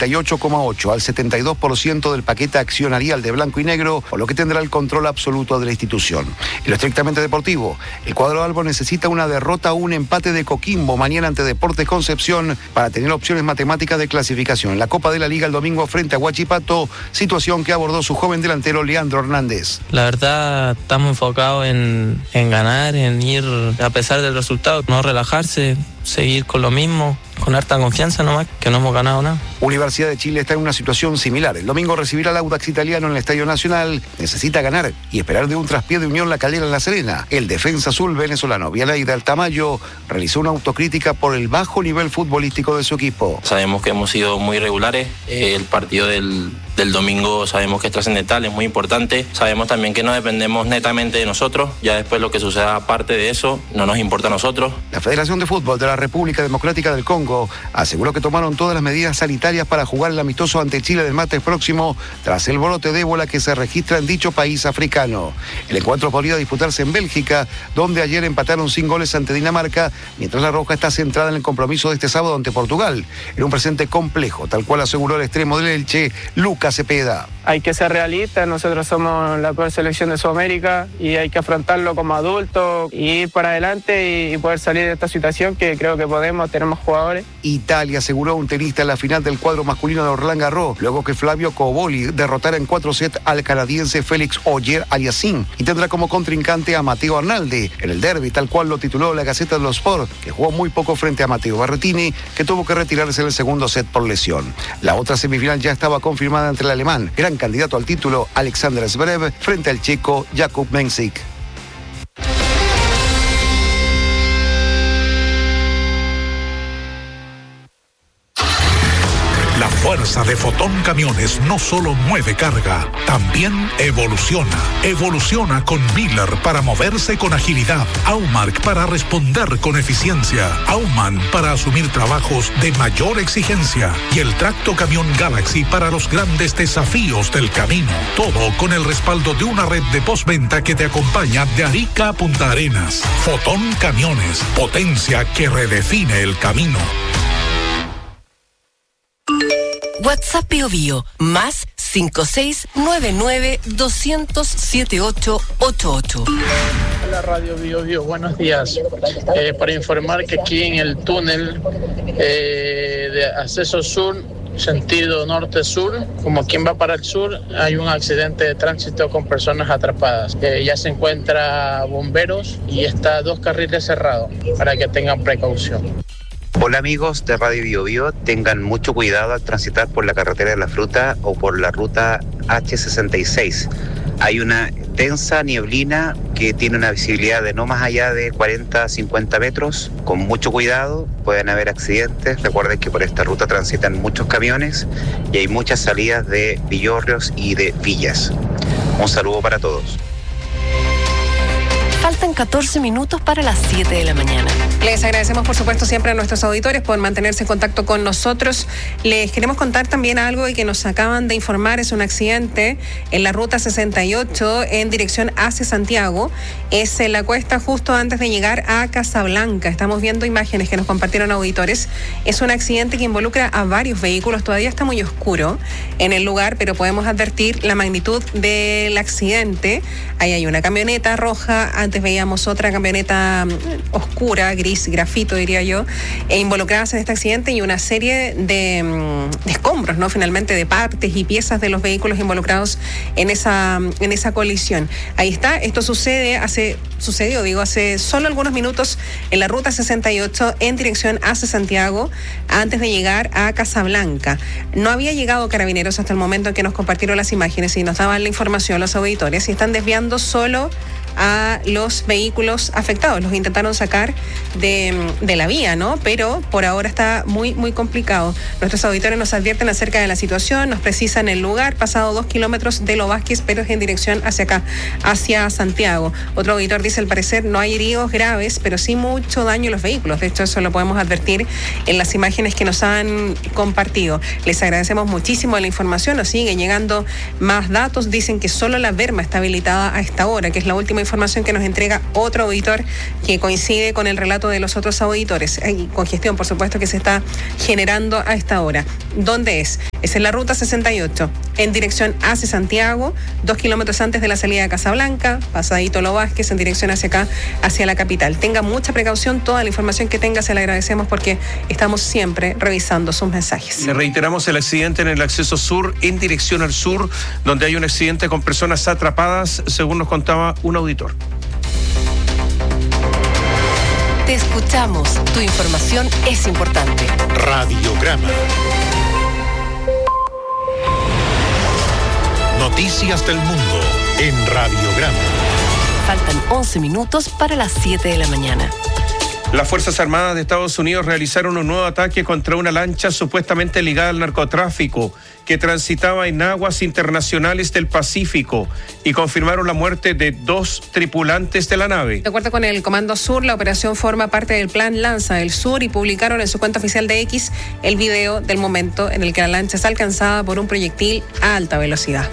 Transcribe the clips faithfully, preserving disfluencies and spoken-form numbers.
setenta y ocho coma ocho al setenta y dos por ciento del paquete accionarial de Blanco y Negro, por lo que tendrá el control absoluto de la institución. En lo estrictamente deportivo, el cuadro albo necesita una derrota o un empate de Coquimbo mañana ante Deportes Concepción para tener opciones matemáticas de clasificación en la Copa de la Liga el domingo frente a Huachipato, situación que abordó su joven delantero Leandro Hernández. La verdad, estamos enfocados en, en ganar, en ir a pesar del resultado, no relajarse, seguir con lo mismo, con harta confianza nomás, que no hemos ganado nada. Universidad de Chile está en una situación similar. El domingo recibirá al Audax Italiano en el Estadio Nacional. Necesita ganar y esperar de un traspié de Unión La Calera en La Serena. El defensa azul venezolano Vialaida Altamayo realizó una autocrítica por el bajo nivel futbolístico de su equipo. Sabemos que hemos sido muy regulares. Eh, el partido del, del domingo sabemos que es trascendental, es muy importante. Sabemos también que no dependemos netamente de nosotros. Ya después lo que suceda aparte de eso no nos importa a nosotros. La Federación de Fútbol de la República Democrática del Congo aseguró que tomaron todas las medidas sanitarias para jugar el amistoso ante Chile del martes próximo tras el brote de ébola que se registra en dicho país africano. El encuentro podría disputarse en Bélgica, donde ayer empataron sin goles ante Dinamarca, mientras la Roja está centrada en el compromiso de este sábado ante Portugal, en un presente complejo, tal cual aseguró el extremo del Elche, Lucas Cepeda. Hay que ser realistas, nosotros somos la peor selección de Sudamérica y hay que afrontarlo como adultos y ir para adelante y poder salir de esta situación que creo que podemos, tenemos jugadores. Italia aseguró a un tenista en la final del cuadro masculino de Roland Garros, luego que Flavio Cobolli derrotara en cuatro sets al canadiense Félix Auger-Aliassime y tendrá como contrincante a Matteo Arnaldi en el derbi, tal cual lo tituló la Gaceta de los Sport, que jugó muy poco frente a Matteo Berrettini, que tuvo que retirarse en el segundo set por lesión. La otra semifinal ya estaba confirmada entre el alemán, gran candidato al título Alexander Zverev, frente al checo Jakub Mensik. La fuerza de Fotón Camiones no solo mueve carga, también evoluciona. Evoluciona con Miller para moverse con agilidad, Aumark para responder con eficiencia, Auman para asumir trabajos de mayor exigencia y el Tracto Camión Galaxy para los grandes desafíos del camino. Todo con el respaldo de una red de postventa que te acompaña de Arica a Punta Arenas. Fotón Camiones, potencia que redefine el camino. WhatsApp Bio Bio, más cinco seis nueve nueve dos cero cero siete ocho ocho ocho. Hola Radio Bio Bio, buenos días. Eh, para informar que aquí en el túnel eh, de acceso sur, sentido norte-sur, como quien va para el sur, hay un accidente de tránsito con personas atrapadas. Eh, ya se encuentra bomberos y está dos carriles cerrados para que tengan precaución. Hola amigos de Radio Bio Bio, tengan mucho cuidado al transitar por la carretera de la Fruta o por la ruta hache sesenta y seis. Hay una densa nieblina que tiene una visibilidad de no más allá de cuarenta a cincuenta metros. Con mucho cuidado, pueden haber accidentes. Recuerden que por esta ruta transitan muchos camiones y hay muchas salidas de Villorrios y de Villas. Un saludo para todos. Faltan catorce minutos para las siete de la mañana. Les agradecemos, por supuesto, siempre a nuestros auditores por mantenerse en contacto con nosotros. Les queremos contar también algo y que nos acaban de informar. Es un accidente en la ruta sesenta y ocho en dirección hacia Santiago. Es en la cuesta justo antes de llegar a Casablanca. Estamos viendo imágenes que nos compartieron auditores. Es un accidente que involucra a varios vehículos. Todavía está muy oscuro en el lugar, pero podemos advertir la magnitud del accidente. Ahí hay una camioneta roja. Antes veíamos otra camioneta oscura, gris, grafito diría yo, e involucradas en este accidente y una serie de, de escombros, ¿no? Finalmente de partes y piezas de los vehículos involucrados en esa, en esa colisión. Ahí está, esto sucede hace, sucedió, digo, hace solo algunos minutos en la ruta sesenta y ocho en dirección hacia Santiago, antes de llegar a Casablanca. No había llegado Carabineros hasta el momento en que nos compartieron las imágenes y nos daban la información los auditores y están desviando solo a los vehículos afectados. Los intentaron sacar de, de la vía, ¿no? Pero por ahora está muy, muy complicado. Nuestros auditores nos advierten acerca de la situación, nos precisan el lugar, pasado dos kilómetros de Lo Vázquez, pero es en dirección hacia acá, hacia Santiago. Otro auditor dice, al parecer no hay heridos graves, pero sí mucho daño en los vehículos. De hecho, eso lo podemos advertir en las imágenes que nos han compartido. Les agradecemos muchísimo la información, nos siguen llegando más datos. Dicen que solo la Berma está habilitada a esta hora, que es la última información que nos entrega otro auditor que coincide con el relato de los otros auditores. Hay congestión, por supuesto, que se está generando a esta hora. ¿Dónde es? Es en la ruta sesenta y ocho, en dirección hacia Santiago, dos kilómetros antes de la salida de Casablanca, pasadito Lo Vázquez, en dirección hacia acá, hacia la capital. Tenga mucha precaución, toda la información que tenga se la agradecemos porque estamos siempre revisando sus mensajes. Le reiteramos el accidente en el acceso sur, en dirección al sur, donde hay un accidente con personas atrapadas, según nos contaba un auditor. Te escuchamos. Tu información es importante. Radiograma. Noticias del mundo en Radiograma. Faltan once minutos para las siete de la mañana. Las Fuerzas Armadas de Estados Unidos realizaron un nuevo ataque contra una lancha supuestamente ligada al narcotráfico que transitaba en aguas internacionales del Pacífico y confirmaron la muerte de dos tripulantes de la nave. De acuerdo con el Comando Sur, la operación forma parte del Plan Lanza del Sur y publicaron en su cuenta oficial de X el video del momento en el que la lancha es alcanzada por un proyectil a alta velocidad.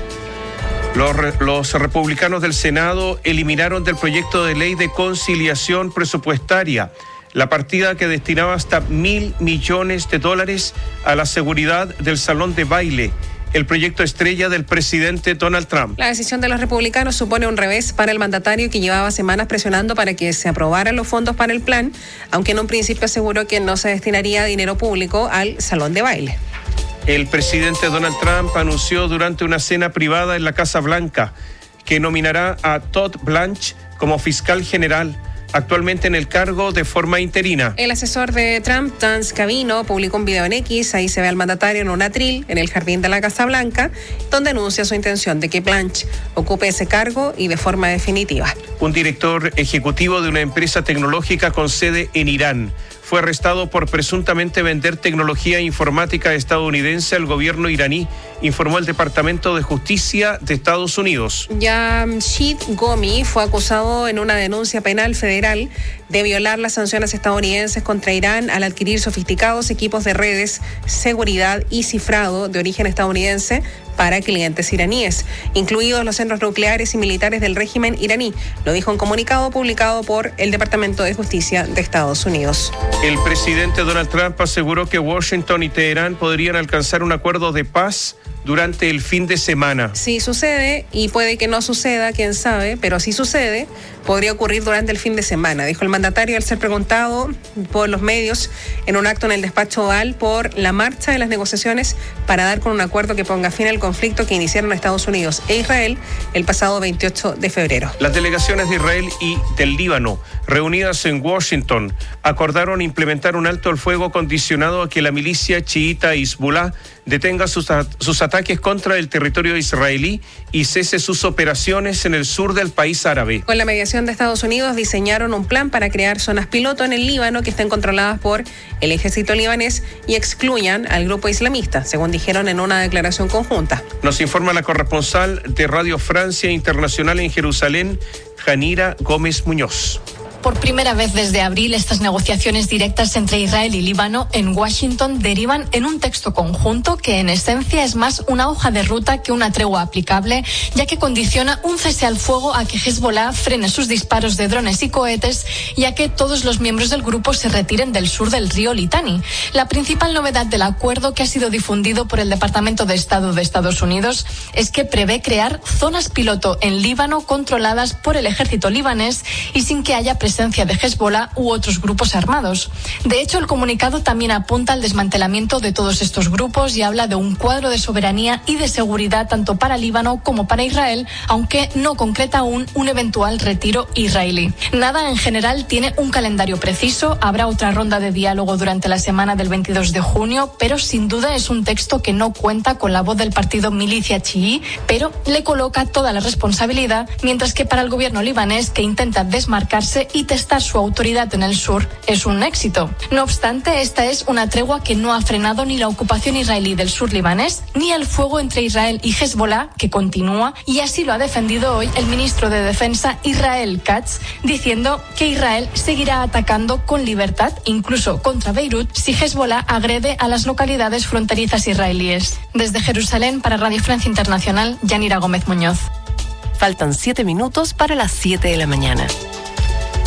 Los, los republicanos del Senado eliminaron del proyecto de ley de conciliación presupuestaria la partida que destinaba hasta mil millones de dólares a la seguridad del salón de baile, el proyecto estrella del presidente Donald Trump. La decisión de los republicanos supone un revés para el mandatario que llevaba semanas presionando para que se aprobaran los fondos para el plan, aunque en un principio aseguró que no se destinaría dinero público al salón de baile. El presidente Donald Trump anunció durante una cena privada en la Casa Blanca que nominará a Todd Blanche como fiscal general, actualmente en el cargo de forma interina. El asesor de Trump, Dan Scavino, publicó un video en X. Ahí se ve al mandatario en un atril en el jardín de la Casa Blanca, donde anuncia su intención de que Blanche ocupe ese cargo y de forma definitiva. Un director ejecutivo de una empresa tecnológica con sede en Irán fue arrestado por presuntamente vender tecnología informática estadounidense al gobierno iraní, informó el Departamento de Justicia de Estados Unidos. Jamshid Gomi fue acusado en una denuncia penal federal de violar las sanciones estadounidenses contra Irán al adquirir sofisticados equipos de redes, seguridad y cifrado de origen estadounidense para clientes iraníes, incluidos los centros nucleares y militares del régimen iraní. Lo dijo un comunicado publicado por el Departamento de Justicia de Estados Unidos. El presidente Donald Trump aseguró que Washington y Teherán podrían alcanzar un acuerdo de paz durante el fin de semana. Si sucede, y puede que no suceda, quién sabe, pero si sucede, podría ocurrir durante el fin de semana, dijo el mandatario al ser preguntado por los medios en un acto en el despacho Oval por la marcha de las negociaciones para dar con un acuerdo que ponga fin al conflicto que iniciaron Estados Unidos e Israel el pasado veintiocho de febrero. Las delegaciones de Israel y del Líbano, reunidas en Washington, acordaron implementar un alto al fuego condicionado a que la milicia chiita Hezbollah detenga sus, sus ataques contra el territorio israelí y cese sus operaciones en el sur del país árabe. Con la mediación de Estados Unidos diseñaron un plan para crear zonas piloto en el Líbano que estén controladas por el ejército libanés y excluyan al grupo islamista, según dijeron en una declaración conjunta. Nos informa la corresponsal de Radio Francia Internacional en Jerusalén, Janira Gómez Muñoz. Por primera vez desde abril, estas negociaciones directas entre Israel y Líbano en Washington derivan en un texto conjunto que en esencia es más una hoja de ruta que una tregua aplicable, ya que condiciona un cese al fuego a que Hezbollah frene sus disparos de drones y cohetes y a que todos los miembros del grupo se retiren del sur del río Litani. La principal novedad del acuerdo, que ha sido difundido por el Departamento de Estado de Estados Unidos, es que prevé crear zonas piloto en Líbano controladas por el ejército libanés y sin que haya presencia presencia de Hezbollah u otros grupos armados. De hecho, el comunicado también apunta al desmantelamiento de todos estos grupos y habla de un cuadro de soberanía y de seguridad tanto para Líbano como para Israel, aunque no concreta aún un eventual retiro israelí. Nada en general tiene un calendario preciso, habrá otra ronda de diálogo durante la semana del veintidós de junio, pero sin duda es un texto que no cuenta con la voz del partido milicia chií, pero le coloca toda la responsabilidad, mientras que para el gobierno libanés, que intenta desmarcarse y testar su autoridad en el sur, es un éxito. No obstante, esta es una tregua que no ha frenado ni la ocupación israelí del sur libanés, ni el fuego entre Israel y Hezbollah, que continúa, y así lo ha defendido hoy el ministro de Defensa Israel Katz, diciendo que Israel seguirá atacando con libertad, incluso contra Beirut, si Hezbollah agrede a las localidades fronterizas israelíes. Desde Jerusalén, para Radio Francia Internacional, Yanira Gómez Muñoz. Faltan siete minutos para las siete de la mañana.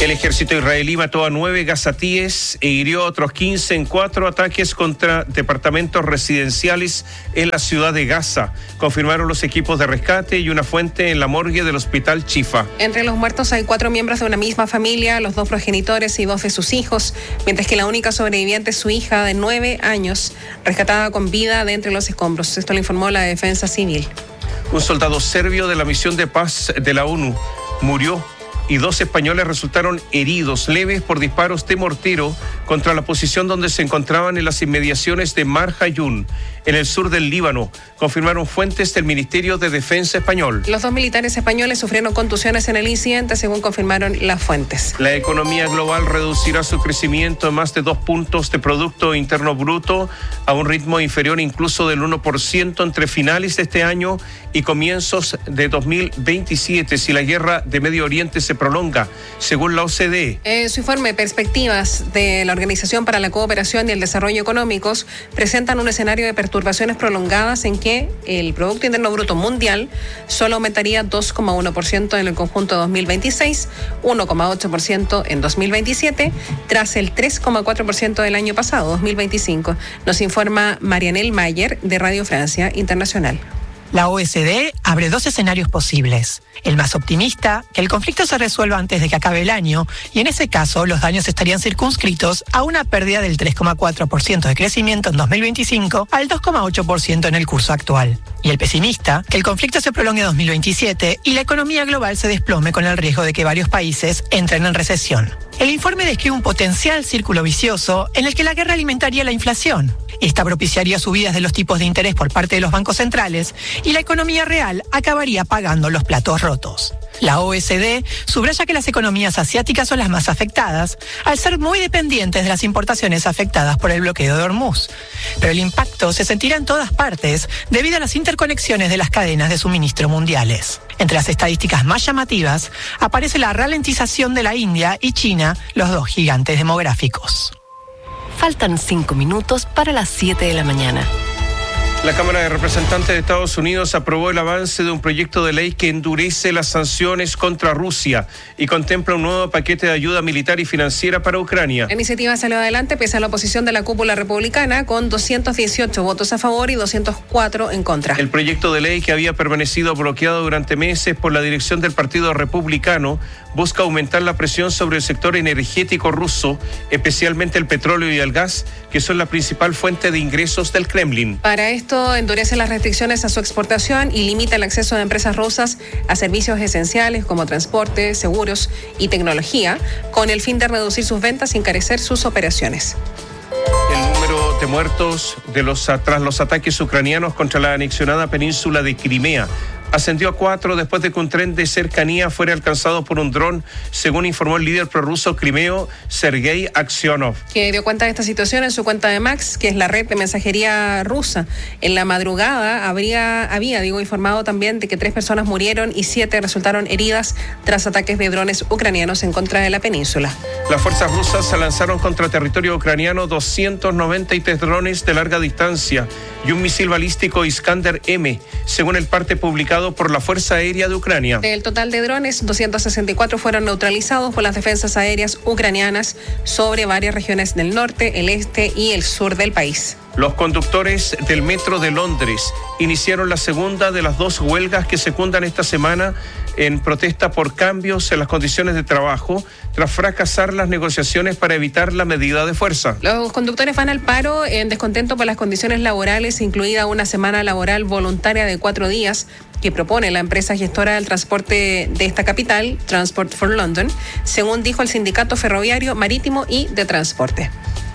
El ejército israelí mató a nueve gazatíes e hirió a otros quince en cuatro ataques contra departamentos residenciales en la ciudad de Gaza, confirmaron los equipos de rescate y una fuente en la morgue del hospital Chifa. Entre los muertos hay cuatro miembros de una misma familia, los dos progenitores y dos de sus hijos, mientras que la única sobreviviente es su hija de nueve años, rescatada con vida de entre los escombros. Esto lo informó la Defensa Civil. Un soldado serbio de la misión de paz de la ONU murió y dos españoles resultaron heridos leves por disparos de mortero contra la posición donde se encontraban en las inmediaciones de Mar Hayun, en el sur del Líbano, confirmaron fuentes del Ministerio de Defensa español. Los dos militares españoles sufrieron contusiones en el incidente, según confirmaron las fuentes. La economía global reducirá su crecimiento en más de dos puntos de Producto Interno Bruto a un ritmo inferior incluso del uno por ciento entre finales de este año y comienzos de dos mil veintisiete si la guerra de Medio Oriente se prolonga, según la O C D E. En su informe Perspectivas de la Organización para la Cooperación y el Desarrollo Económicos presentan un escenario de perturbaciones prolongadas en que el Producto Interno Bruto mundial solo aumentaría dos coma uno por ciento en el conjunto de dos mil veintiséis, uno coma ocho por ciento en dos mil veintisiete, tras el tres coma cuatro por ciento del año pasado, dos mil veinticinco. Nos informa Marianel Mayer de Radio Francia Internacional. La O E C D abre dos escenarios posibles. El más optimista, que el conflicto se resuelva antes de que acabe el año, y en ese caso los daños estarían circunscritos a una pérdida del tres coma cuatro por ciento de crecimiento en dos mil veinticinco al dos coma ocho por ciento en el curso actual. Y el pesimista, que el conflicto se prolongue a dos mil veintisiete y la economía global se desplome con el riesgo de que varios países entren en recesión. El informe describe un potencial círculo vicioso en el que la guerra alimentaría la inflación. Esta propiciaría subidas de los tipos de interés por parte de los bancos centrales y la economía real acabaría pagando los platos rotos. La O E C D subraya que las economías asiáticas son las más afectadas, al ser muy dependientes de las importaciones afectadas por el bloqueo de Hormuz. Pero el impacto se sentirá en todas partes debido a las interconexiones de las cadenas de suministro mundiales. Entre las estadísticas más llamativas aparece la ralentización de la India y China, los dos gigantes demográficos. Faltan cinco minutos para las siete de la mañana. La Cámara de Representantes de Estados Unidos aprobó el avance de un proyecto de ley que endurece las sanciones contra Rusia y contempla un nuevo paquete de ayuda militar y financiera para Ucrania. La iniciativa salió adelante pese a la oposición de la cúpula republicana, con doscientos dieciocho votos a favor y doscientos cuatro en contra. El proyecto de ley, que había permanecido bloqueado durante meses por la dirección del Partido Republicano, busca aumentar la presión sobre el sector energético ruso, especialmente el petróleo y el gas, que son la principal fuente de ingresos del Kremlin. Para esto, endurece las restricciones a su exportación y limita el acceso de empresas rusas a servicios esenciales como transporte, seguros y tecnología, con el fin de reducir sus ventas y encarecer sus operaciones. El número de muertos de los, tras los ataques ucranianos contra la anexionada península de Crimea ascendió a cuatro después de que un tren de cercanía fuera alcanzado por un dron, según informó el líder prorruso crimeo Sergei Aksionov, que dio cuenta de esta situación en su cuenta de Max, que es la red de mensajería rusa. En la madrugada habría, había digo, informado también de que tres personas murieron y siete resultaron heridas tras ataques de drones ucranianos en contra de la península. Las fuerzas rusas se lanzaron contra territorio ucraniano doscientos noventa y tres drones de larga distancia y un misil balístico Iskander M, según el parte publicado por la Fuerza Aérea de Ucrania. Del total de drones, doscientos sesenta y cuatro fueron neutralizados por las defensas aéreas ucranianas sobre varias regiones del norte, el este y el sur del país. Los conductores del metro de Londres iniciaron la segunda de las dos huelgas que secundan esta semana en protesta por cambios en las condiciones de trabajo tras fracasar las negociaciones para evitar la medida de fuerza. Los conductores van al paro en descontento por las condiciones laborales, incluida una semana laboral voluntaria de cuatro días que propone la empresa gestora del transporte de esta capital, Transport for London, según dijo el sindicato ferroviario, marítimo y de transporte.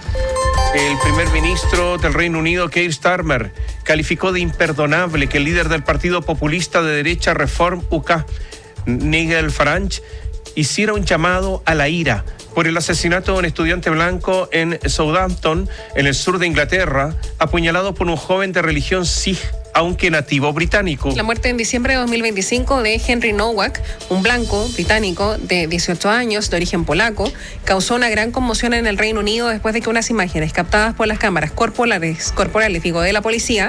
El primer ministro del Reino Unido, Keir Starmer, calificó de imperdonable que el líder del partido populista de derecha Reform U K, Nigel Farage, hiciera un llamado a la ira por el asesinato de un estudiante blanco en Southampton, en el sur de Inglaterra, apuñalado por un joven de religión Sikh, aunque nativo británico. La muerte en diciembre de dos mil veinticinco de Henry Nowak, un blanco británico de dieciocho años de origen polaco, causó una gran conmoción en el Reino Unido después de que unas imágenes captadas por las cámaras corporales, corporales digo, de la policía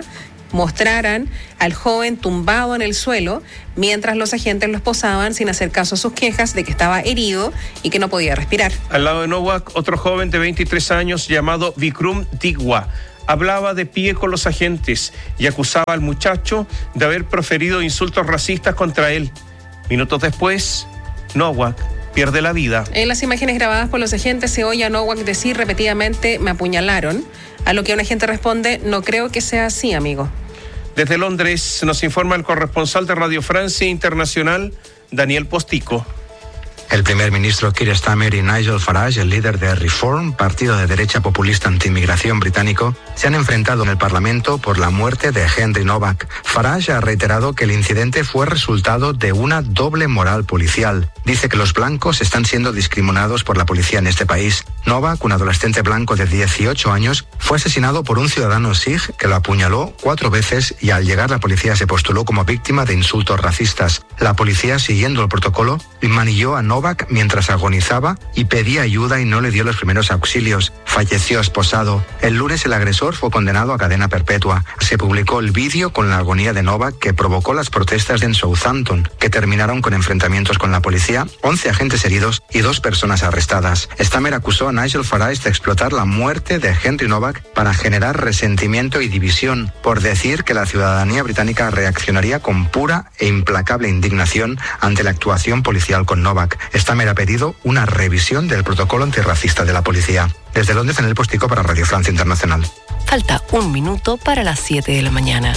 mostraran al joven tumbado en el suelo mientras los agentes lo esposaban sin hacer caso a sus quejas de que estaba herido y que no podía respirar. Al lado de Novak, otro joven de veintitrés años llamado Vikram Digwa hablaba de pie con los agentes y acusaba al muchacho de haber proferido insultos racistas contra él. Minutos después, Novak pierde la vida. En las imágenes grabadas por los agentes se oye a Novak decir repetidamente "me apuñalaron", a lo que un agente responde "no creo que sea así, amigo". Desde Londres nos informa el corresponsal de Radio Francia Internacional, Daniel Postico. El primer ministro Keir Starmer y Nigel Farage, el líder de Reform, partido de derecha populista anti-inmigración británico, se han enfrentado en el Parlamento por la muerte de Henry Novak. Farage ha reiterado que el incidente fue resultado de una doble moral policial. Dice que los blancos están siendo discriminados por la policía en este país. Novak, un adolescente blanco de dieciocho años, fue asesinado por un ciudadano sikh que lo apuñaló cuatro veces y al llegar la policía se postuló como víctima de insultos racistas. La policía, siguiendo el protocolo, manilló a Novak mientras agonizaba y pedía ayuda y no le dio los primeros auxilios. Falleció esposado. El lunes el agresor fue condenado a cadena perpetua. Se publicó el vídeo con la agonía de Novak que provocó las protestas en Southampton, que terminaron con enfrentamientos con la policía, once agentes heridos y dos personas arrestadas. Starmer acusó a Nigel Farage de explotar la muerte de Henry Novak para generar resentimiento y división, por decir que la ciudadanía británica reaccionaría con pura e implacable indignación ante la actuación policial con Novak. Starmer ha pedido una revisión del protocolo antirracista de la policía. Desde Londres, en el Postico para Radio Francia Internacional. Falta un minuto para las siete de la mañana.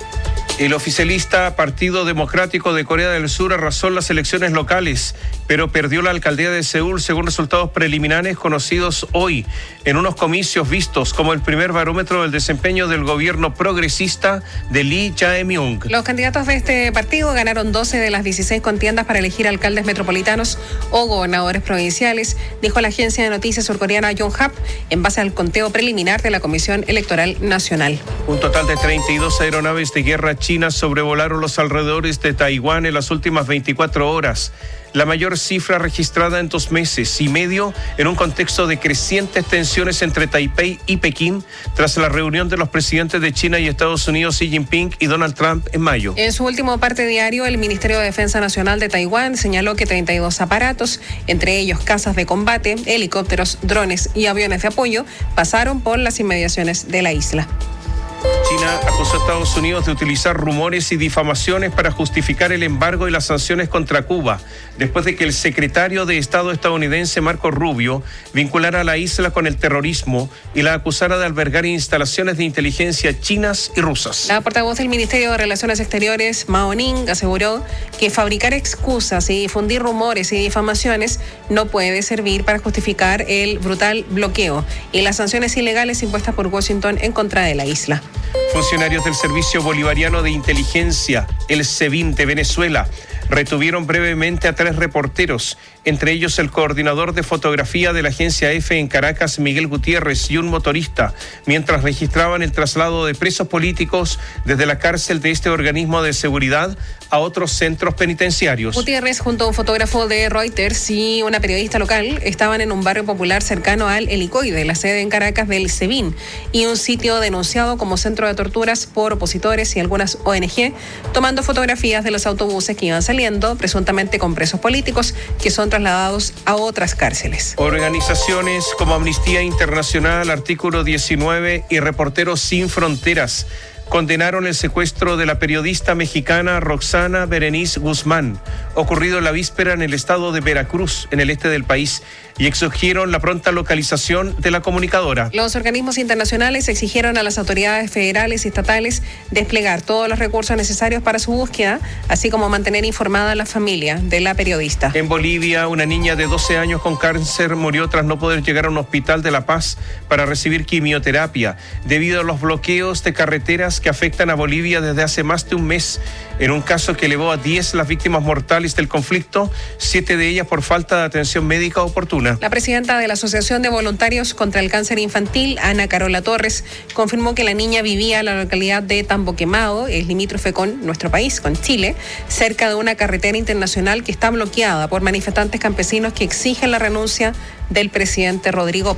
El oficialista Partido Democrático de Corea del Sur arrasó en las elecciones locales, pero perdió la alcaldía de Seúl según resultados preliminares conocidos hoy, en unos comicios vistos como el primer barómetro del desempeño del gobierno progresista de Lee Jae-myung. Los candidatos de este partido ganaron doce de las dieciséis contiendas para elegir alcaldes metropolitanos o gobernadores provinciales, dijo la agencia de noticias surcoreana Yonhap, en base al conteo preliminar de la Comisión Electoral Nacional. Un total de treinta y dos aeronaves de guerra China sobrevolaron los alrededores de Taiwán en las últimas veinticuatro horas, la mayor cifra registrada en dos meses y medio en un contexto de crecientes tensiones entre Taipei y Pekín tras la reunión de los presidentes de China y Estados Unidos Xi Jinping y Donald Trump en mayo. En su último parte diario, el Ministerio de Defensa Nacional de Taiwán señaló que treinta y dos aparatos, entre ellos cazas de combate, helicópteros, drones y aviones de apoyo, pasaron por las inmediaciones de la isla. China acusó a Estados Unidos de utilizar rumores y difamaciones para justificar el embargo y las sanciones contra Cuba, después de que el secretario de Estado estadounidense Marco Rubio vinculara a la isla con el terrorismo y la acusara de albergar instalaciones de inteligencia chinas y rusas. La portavoz del Ministerio de Relaciones Exteriores, Mao Ning, aseguró que fabricar excusas y difundir rumores y difamaciones no puede servir para justificar el brutal bloqueo y las sanciones ilegales impuestas por Washington en contra de la isla. Funcionarios del Servicio Bolivariano de Inteligencia, el SEBIN de Venezuela, retuvieron brevemente a tres reporteros, entre ellos el coordinador de fotografía de la agencia EFE en Caracas, Miguel Gutiérrez, y un motorista, mientras registraban el traslado de presos políticos desde la cárcel de este organismo de seguridad a otros centros penitenciarios. Gutiérrez, junto a un fotógrafo de Reuters y una periodista local, estaban en un barrio popular cercano al Helicoide, la sede en Caracas del SEBIN, y un sitio denunciado como centro de torturas por opositores y algunas O N G, tomando fotografías de los autobuses que iban saliendo, presuntamente con presos políticos, que son trasladados a otras cárceles. Organizaciones como Amnistía Internacional, Artículo diecinueve y Reporteros Sin Fronteras condenaron el secuestro de la periodista mexicana Roxana Berenice Guzmán, ocurrido la víspera en el estado de Veracruz, en el este del país, y exigieron la pronta localización de la comunicadora. Los organismos internacionales exigieron a las autoridades federales y estatales desplegar todos los recursos necesarios para su búsqueda, así como mantener informada a la familia de la periodista. En Bolivia, una niña de doce años con cáncer murió tras no poder llegar a un hospital de La Paz para recibir quimioterapia, debido a los bloqueos de carreteras que afectan a Bolivia desde hace más de un mes. En un caso que elevó a diez las víctimas mortales del conflicto, siete de ellas por falta de atención médica oportuna. La presidenta de la Asociación de Voluntarios contra el Cáncer Infantil, Ana Carola Torres, confirmó que la niña vivía en la localidad de Tambo Quemado, es limítrofe con nuestro país, con Chile, cerca de una carretera internacional que está bloqueada por manifestantes campesinos que exigen la renuncia del presidente Rodrigo Paz.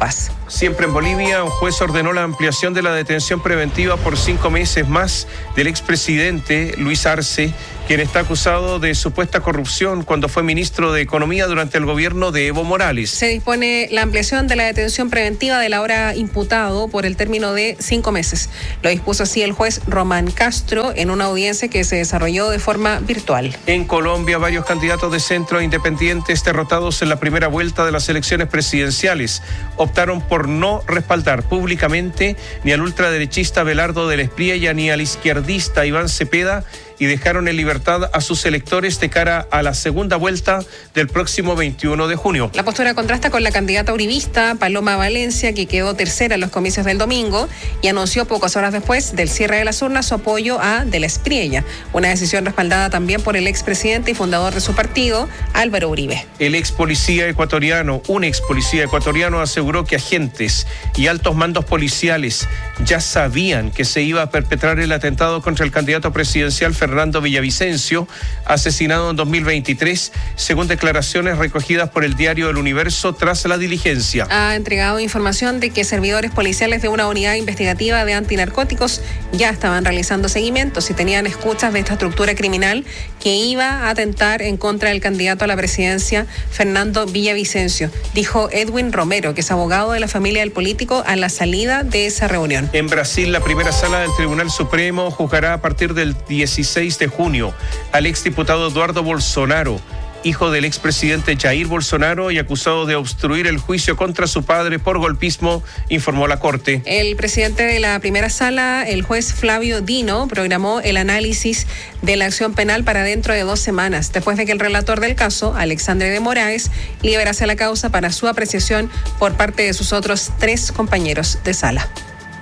Siempre en Bolivia, un juez ordenó la ampliación de la detención preventiva por cinco meses más del expresidente Luis Arce, quien está acusado de supuesta corrupción cuando fue ministro de Economía durante el gobierno de Evo Morales. Se dispone la ampliación de la detención preventiva del ahora imputado por el término de cinco meses. Lo dispuso así el juez Román Castro en una audiencia que se desarrolló de forma virtual. En Colombia, varios candidatos de centro independientes derrotados en la primera vuelta de las elecciones presidenciales optaron por no respaldar públicamente ni al ultraderechista Belardo del Espriella ni al izquierdista Iván Cepeda, y dejaron en libertad a sus electores de cara a la segunda vuelta del próximo veintiuno de junio. La postura contrasta con la candidata uribista Paloma Valencia, que quedó tercera en los comicios del domingo y anunció pocas horas después del cierre de las urnas su apoyo a Del Espriella, una decisión respaldada también por el expresidente y fundador de su partido, Álvaro Uribe. El ex policía ecuatoriano, un ex policía ecuatoriano aseguró que agentes y altos mandos policiales ya sabían que se iba a perpetrar el atentado contra el candidato presidencial Fernando Villavicencio, asesinado en dos mil veintitrés, según declaraciones recogidas por el diario El Universo tras la diligencia. Ha entregado información de que servidores policiales de una unidad investigativa de antinarcóticos ya estaban realizando seguimientos y tenían escuchas de esta estructura criminal que iba a atentar en contra del candidato a la presidencia Fernando Villavicencio, dijo Edwin Romero, que es abogado de la familia del político, a la salida de esa reunión. En Brasil, la primera sala del Tribunal Supremo juzgará a partir del dieciséis de junio al exdiputado Eduardo Bolsonaro, hijo del expresidente Jair Bolsonaro y acusado de obstruir el juicio contra su padre por golpismo, informó la Corte. El presidente de la primera sala, el juez Flavio Dino, programó el análisis de la acción penal para dentro de dos semanas, después de que el relator del caso, Alexandre de Moraes, liberase la causa para su apreciación por parte de sus otros tres compañeros de sala.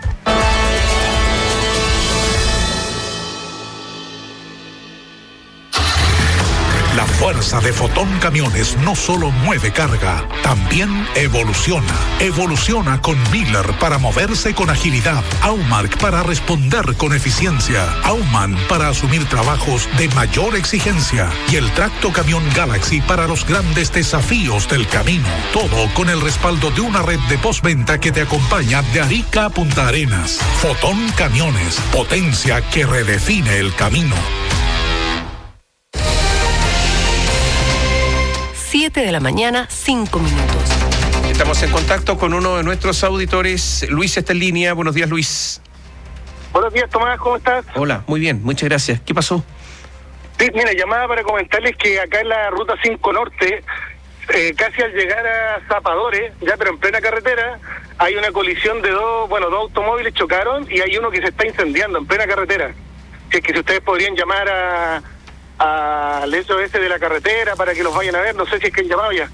La fuerza de Fotón Camiones no solo mueve carga, también evoluciona. Evoluciona con Miller para moverse con agilidad, Aumark para responder con eficiencia, Auman para asumir trabajos de mayor exigencia y el tracto camión Galaxy para los grandes desafíos del camino. Todo con el respaldo de una red de postventa que te acompaña de Arica a Punta Arenas. Fotón Camiones, potencia que redefine el camino. siete de la mañana, cinco minutos. Estamos en contacto con uno de nuestros auditores. Luis está en línea. Buenos días, Luis. Buenos días, Tomás, ¿cómo estás? Hola, muy bien, muchas gracias. ¿Qué pasó? Sí, mira, llamada para comentarles que acá en la Ruta cinco Norte, eh, casi al llegar a Zapadores, ya pero en plena carretera, hay una colisión de dos, bueno, dos automóviles chocaron y hay uno que se está incendiando en plena carretera. Si es que si ustedes podrían llamar a... al S O S de la carretera para que los vayan a ver, no sé si es que han llamado ya.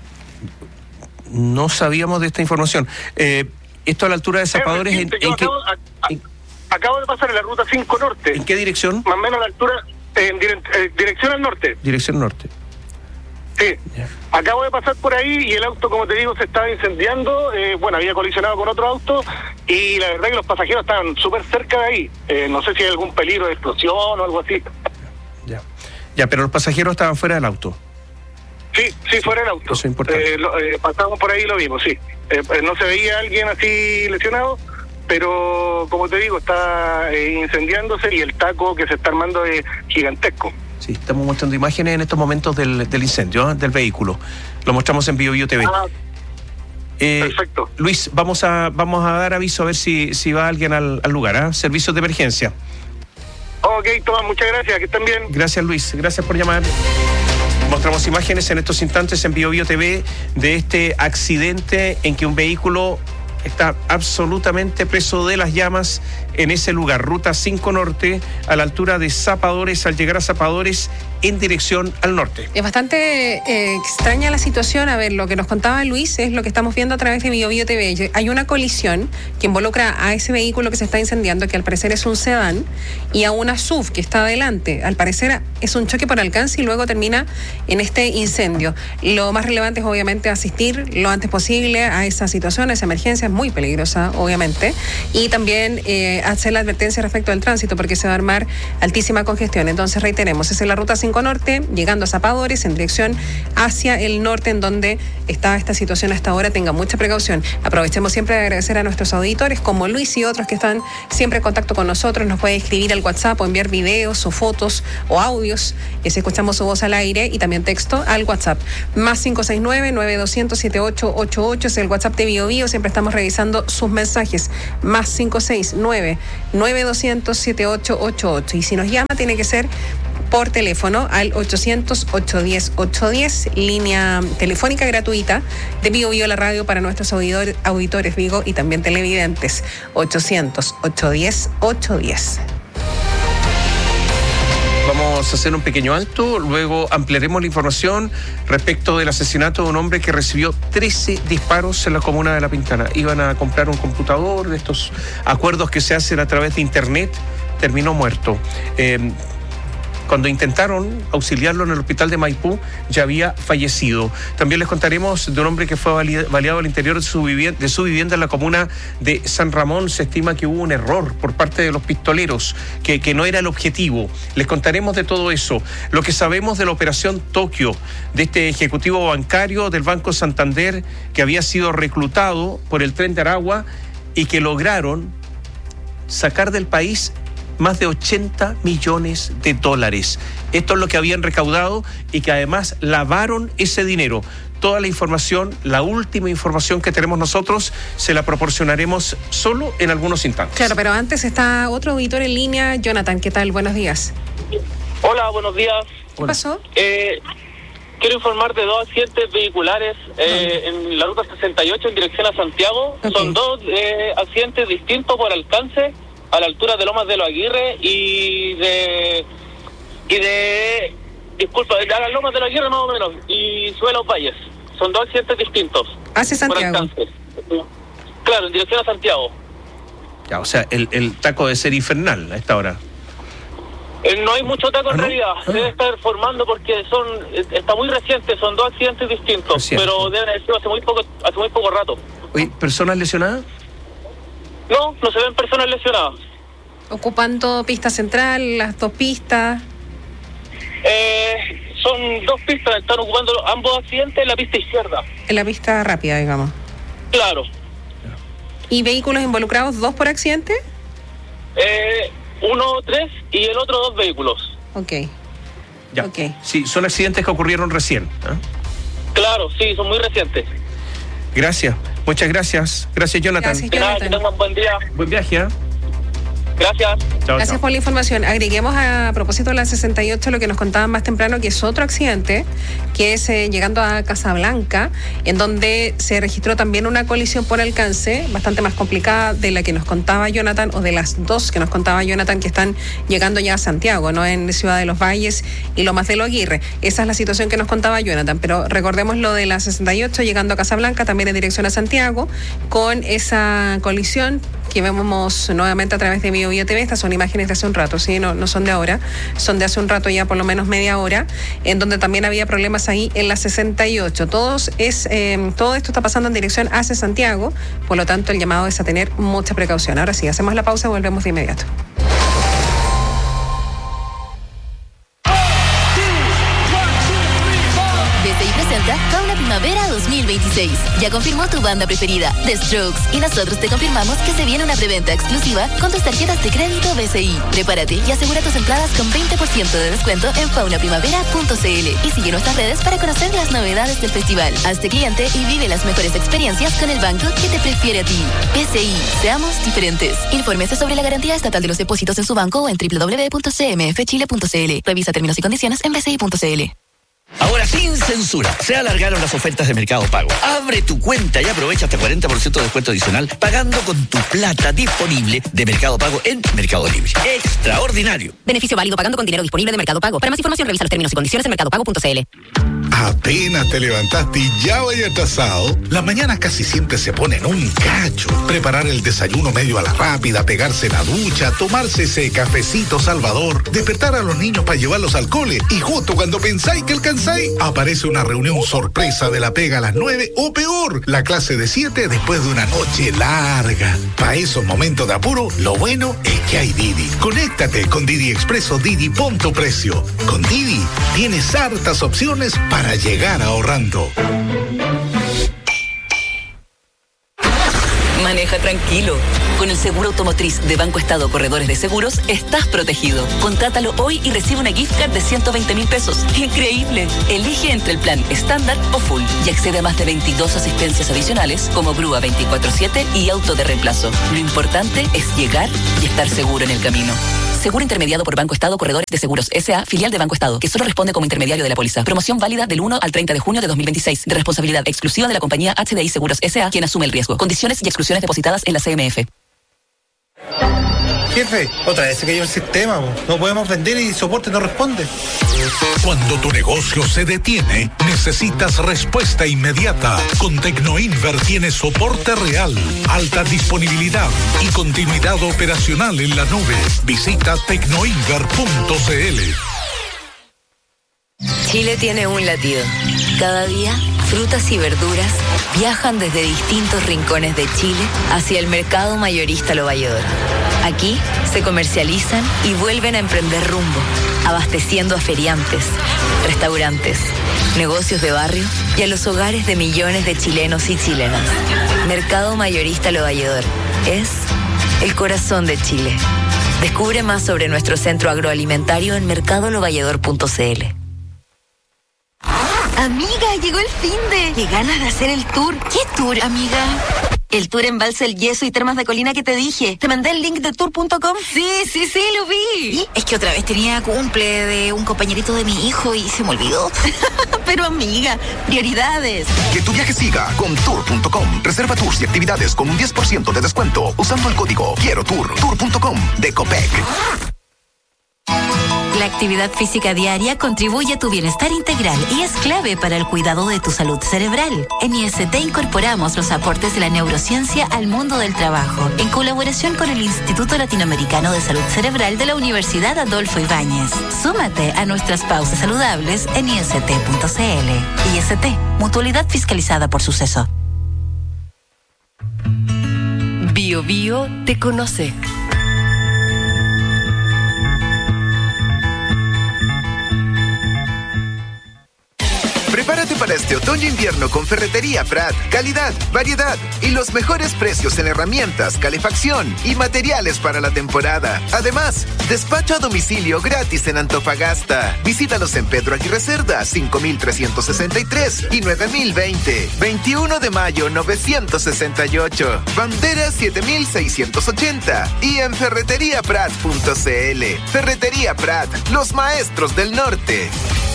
No sabíamos de esta información. Eh, esto a la altura de Zapadores, ¿en, yo en acabo, qué? A, acabo de pasar en la Ruta cinco Norte. ¿En qué dirección? Más o menos a la altura, en dire, eh, dirección al norte. Dirección norte. Sí. Yeah. Acabo de pasar por ahí y el auto, como te digo, se estaba incendiando. Eh, bueno, había colisionado con otro auto y la verdad que los pasajeros estaban súper cerca de ahí. Eh, no sé si hay algún peligro de explosión o algo así. Ya. Ya, pero los pasajeros estaban fuera del auto. Sí, sí, fuera del auto. Eso es importante. Eh, lo, eh, pasamos por ahí y lo vimos, sí. Eh, no se veía alguien así lesionado, pero como te digo, está eh, incendiándose y el taco que se está armando es gigantesco. Sí, estamos mostrando imágenes en estos momentos del, del incendio, ¿eh? del vehículo. Lo mostramos en Bio Bio T V. Ah, eh, perfecto. Luis, vamos a vamos a dar aviso a ver si, si va alguien al, al lugar, ¿eh? Servicios de emergencia. Ok, Tomás, muchas gracias, que estén bien. Gracias, Luis, gracias por llamar. Mostramos imágenes en estos instantes en Bio Bio T V de este accidente en que un vehículo está absolutamente preso de las llamas en ese lugar, Ruta cinco Norte, a la altura de Zapadores, al llegar a Zapadores en dirección al norte. Es bastante eh, extraña la situación. A ver, lo que nos contaba Luis es lo que estamos viendo a través de Bio Bio T V. Hay una colisión que involucra a ese vehículo que se está incendiando, que al parecer es un sedán, y a una S U V que está adelante. Al parecer es un choque por alcance y luego termina en este incendio. Lo más relevante es obviamente asistir lo antes posible a esa situación, a esa emergencia, es muy peligrosa, obviamente, y también eh, hacer la advertencia respecto al tránsito porque se va a armar altísima congestión. Entonces reiteremos, es en la ruta cinco Norte, llegando a Zapadores, en dirección hacia el norte, en donde está esta situación hasta ahora. Tenga mucha precaución. Aprovechemos siempre de agradecer a nuestros auditores, como Luis y otros que están siempre en contacto con nosotros. Nos puede escribir al WhatsApp o enviar videos o fotos o audios, y si escuchamos su voz al aire, y también texto al WhatsApp. Más cinco seis nueve, nueve dos cero cero, siete ocho ocho ocho es el WhatsApp de Bio Bio. Siempre estamos revisando sus mensajes. Más cinco seis nueve, nueve dos cero cero, siete ocho ocho ocho. Y si nos llama, tiene que ser por teléfono al ochocientos, ochocientos diez, ochocientos diez, línea telefónica gratuita de Bio Bio la radio para nuestros auditores, auditores Vigo, y también televidentes. ochocientos, ochocientos diez, ochocientos diez. Vamos a hacer un pequeño alto, luego ampliaremos la información respecto del asesinato de un hombre que recibió trece disparos en la comuna de La Pintana. Iban a comprar un computador, de estos acuerdos que se hacen a través de internet, terminó muerto. Eh, Cuando intentaron auxiliarlo en el hospital de Maipú, ya había fallecido. También les contaremos de un hombre que fue baleado al interior de su, vivienda, de su vivienda en la comuna de San Ramón. Se estima que hubo un error por parte de los pistoleros, que, que no era el objetivo. Les contaremos de todo eso. Lo que sabemos de la operación Tokio, de este ejecutivo bancario del Banco Santander que había sido reclutado por el Tren de Aragua y que lograron sacar del país más de ochenta millones de dólares. Esto es lo que habían recaudado y que además lavaron ese dinero. Toda la información, la última información que tenemos nosotros, se la proporcionaremos solo en algunos instantes. Claro, pero antes está otro auditor en línea. Jonathan, ¿qué tal? Buenos días. Hola, buenos días. ¿Qué pasó? Eh, quiero informar de dos accidentes vehiculares eh, en la ruta sesenta y ocho en dirección a Santiago. Okay. Son dos eh, accidentes distintos por alcance, a la altura de Lomas de los Aguirre y de y de disculpa, de las Lomas de los Aguirre más o menos, y Sube los Valles. Son dos accidentes distintos. Hacia Santiago. Claro, en dirección a Santiago. Ya, o sea, el, el taco debe ser infernal a esta hora. Eh, no hay mucho taco en ¿Ah, no? realidad. Ah. Debe estar formando porque son está muy reciente, son dos accidentes distintos, Reciente. pero deben haber sido hace muy poco hace muy poco rato. Oye, ¿personas lesionadas? No, no se ven personas lesionadas. Ocupando pista central, las dos pistas. Eh, son dos pistas, están ocupando ambos accidentes en la pista izquierda. En la pista rápida, digamos. Claro. ¿Y vehículos involucrados, dos por accidente? Eh, uno tres y el otro dos vehículos. Ok. Ya. Okay. Sí, son accidentes que ocurrieron recién. ¿eh? Claro, sí, son muy recientes. Gracias, muchas gracias. Gracias, Jonathan. Gracias, De nada, que tengan buen día. Buen viaje, ¿eh? Gracias. Chao, Gracias chao. por la información. Agreguemos a propósito de la sesenta y ocho lo que nos contaban más temprano, que es otro accidente, que es eh, llegando a Casablanca, en donde se registró también una colisión por alcance, bastante más complicada de la que nos contaba Jonathan, o de las dos que nos contaba Jonathan, que están llegando ya a Santiago, no en Ciudad de los Valles y Lomas de los Aguirre. Esa es la situación que nos contaba Jonathan, pero recordemos lo de la sesenta y ocho llegando a Casablanca, también en dirección a Santiago, con esa colisión que vemos nuevamente a través de Bio Bio T V. Estas son imágenes de hace un rato, ¿sí? No, no son de ahora, son de hace un rato, ya por lo menos media hora, en donde también había problemas ahí en la sesenta y ocho. Todos es, eh, todo esto está pasando en dirección hacia Santiago, por lo tanto el llamado es a tener mucha precaución. Ahora sí, hacemos la pausa y volvemos de inmediato. B C I presenta Fauna Primavera dos mil veintiséis. Ya confirmó tu banda preferida, The Strokes, y nosotros te confirmamos que se viene una preventa exclusiva con tus tarjetas de crédito B C I. Prepárate y asegura tus entradas con veinte por ciento de descuento en fauna primavera punto c l y sigue nuestras redes para conocer las novedades del festival. Hazte cliente y vive las mejores experiencias con el banco que te prefiere a ti. B C I, seamos diferentes. Infórmese sobre la garantía estatal de los depósitos en su banco o en doble u doble u doble u punto c m f chile punto c l. Revisa términos y condiciones en b c i punto c l. Ahora sin censura, se alargaron las ofertas de Mercado Pago. Abre tu cuenta y aprovecha hasta cuarenta por ciento de descuento adicional pagando con tu plata disponible de Mercado Pago en Mercado Libre. ¡Extraordinario! Beneficio válido pagando con dinero disponible de Mercado Pago. Para más información revisa los términos y condiciones en mercado pago punto c l. Apenas te levantaste y ya vaya atrasado. Las mañanas casi siempre se ponen un cacho. Preparar el desayuno medio a la rápida, pegarse la ducha, tomarse ese cafecito salvador, despertar a los niños para llevarlos al cole y justo cuando pensáis que alcanzáis, aparece una reunión sorpresa de la pega a las nueve o peor, la clase de siete después de una noche larga. Para esos momentos de apuro, lo bueno es que hay Didi. Conéctate con Didi Expreso Didi Punto Precio. Con Didi tienes hartas opciones para llegar ahorrando. Maneja tranquilo. Con el seguro automotriz de Banco Estado Corredores de Seguros, estás protegido. Contrátalo hoy y recibe una gift card de ciento veinte mil pesos. ¡Increíble! Elige entre el plan estándar o full y accede a más de veintidós asistencias adicionales como grúa veinticuatro siete y auto de reemplazo. Lo importante es llegar y estar seguro en el camino. Seguro intermediado por Banco Estado Corredores de Seguros S A, filial de Banco Estado, que solo responde como intermediario de la póliza. Promoción válida del uno al treinta de junio de dos mil veintiséis, de responsabilidad exclusiva de la compañía H D I Seguros S A, quien asume el riesgo. Condiciones y exclusiones depositadas en la C M F. Jefe, otra vez se cayó el sistema, no podemos vender y soporte no responde. Cuando tu negocio se detiene, necesitas respuesta inmediata. Con Tecnoinver tienes soporte real, alta disponibilidad y continuidad operacional en la nube. Visita tecnoinver punto c l. Chile tiene un latido. Cada día, frutas y verduras viajan desde distintos rincones de Chile hacia el mercado mayorista Lo Valledor. Aquí se comercializan y vuelven a emprender rumbo, abasteciendo a feriantes, restaurantes, negocios de barrio y a los hogares de millones de chilenos y chilenas. Mercado mayorista Lo Valledor es el corazón de Chile. Descubre más sobre nuestro centro agroalimentario en mercado lo valledor punto c l. Amiga, llegó el finde. Qué ganas de hacer el tour. ¿Qué tour, amiga? El tour Embalse El Yeso y Termas de Colina que te dije. ¿Te mandé el link de tour punto com? Sí, sí, sí, lo vi. ¿Y? Es que otra vez tenía cumple de un compañerito de mi hijo y se me olvidó. Pero amiga, prioridades. Que tu viaje siga con tour punto com. Reserva tours y actividades con un diez por ciento de descuento usando el código Quiero Tour. tour punto com de Copec. La actividad física diaria contribuye a tu bienestar integral y es clave para el cuidado de tu salud cerebral. En I S T incorporamos los aportes de la neurociencia al mundo del trabajo, en colaboración con el Instituto Latinoamericano de Salud Cerebral de la Universidad Adolfo Ibáñez. Súmate a nuestras pausas saludables en i s t punto c l. I S T, mutualidad fiscalizada por Suceso. Bio Bio te conoce. Prepárate para este otoño-invierno con Ferretería Prat. Calidad, variedad y los mejores precios en herramientas, calefacción y materiales para la temporada. Además, despacho a domicilio gratis en Antofagasta. Visítalos en Pedro Aguirre Cerda, cinco mil trescientos sesenta y tres y nueve mil veinte. veintiuno de mayo, novecientos sesenta y ocho. Bandera siete mil seiscientos ochenta. Y en ferretería prat punto c l. Ferretería Prat, los maestros del norte.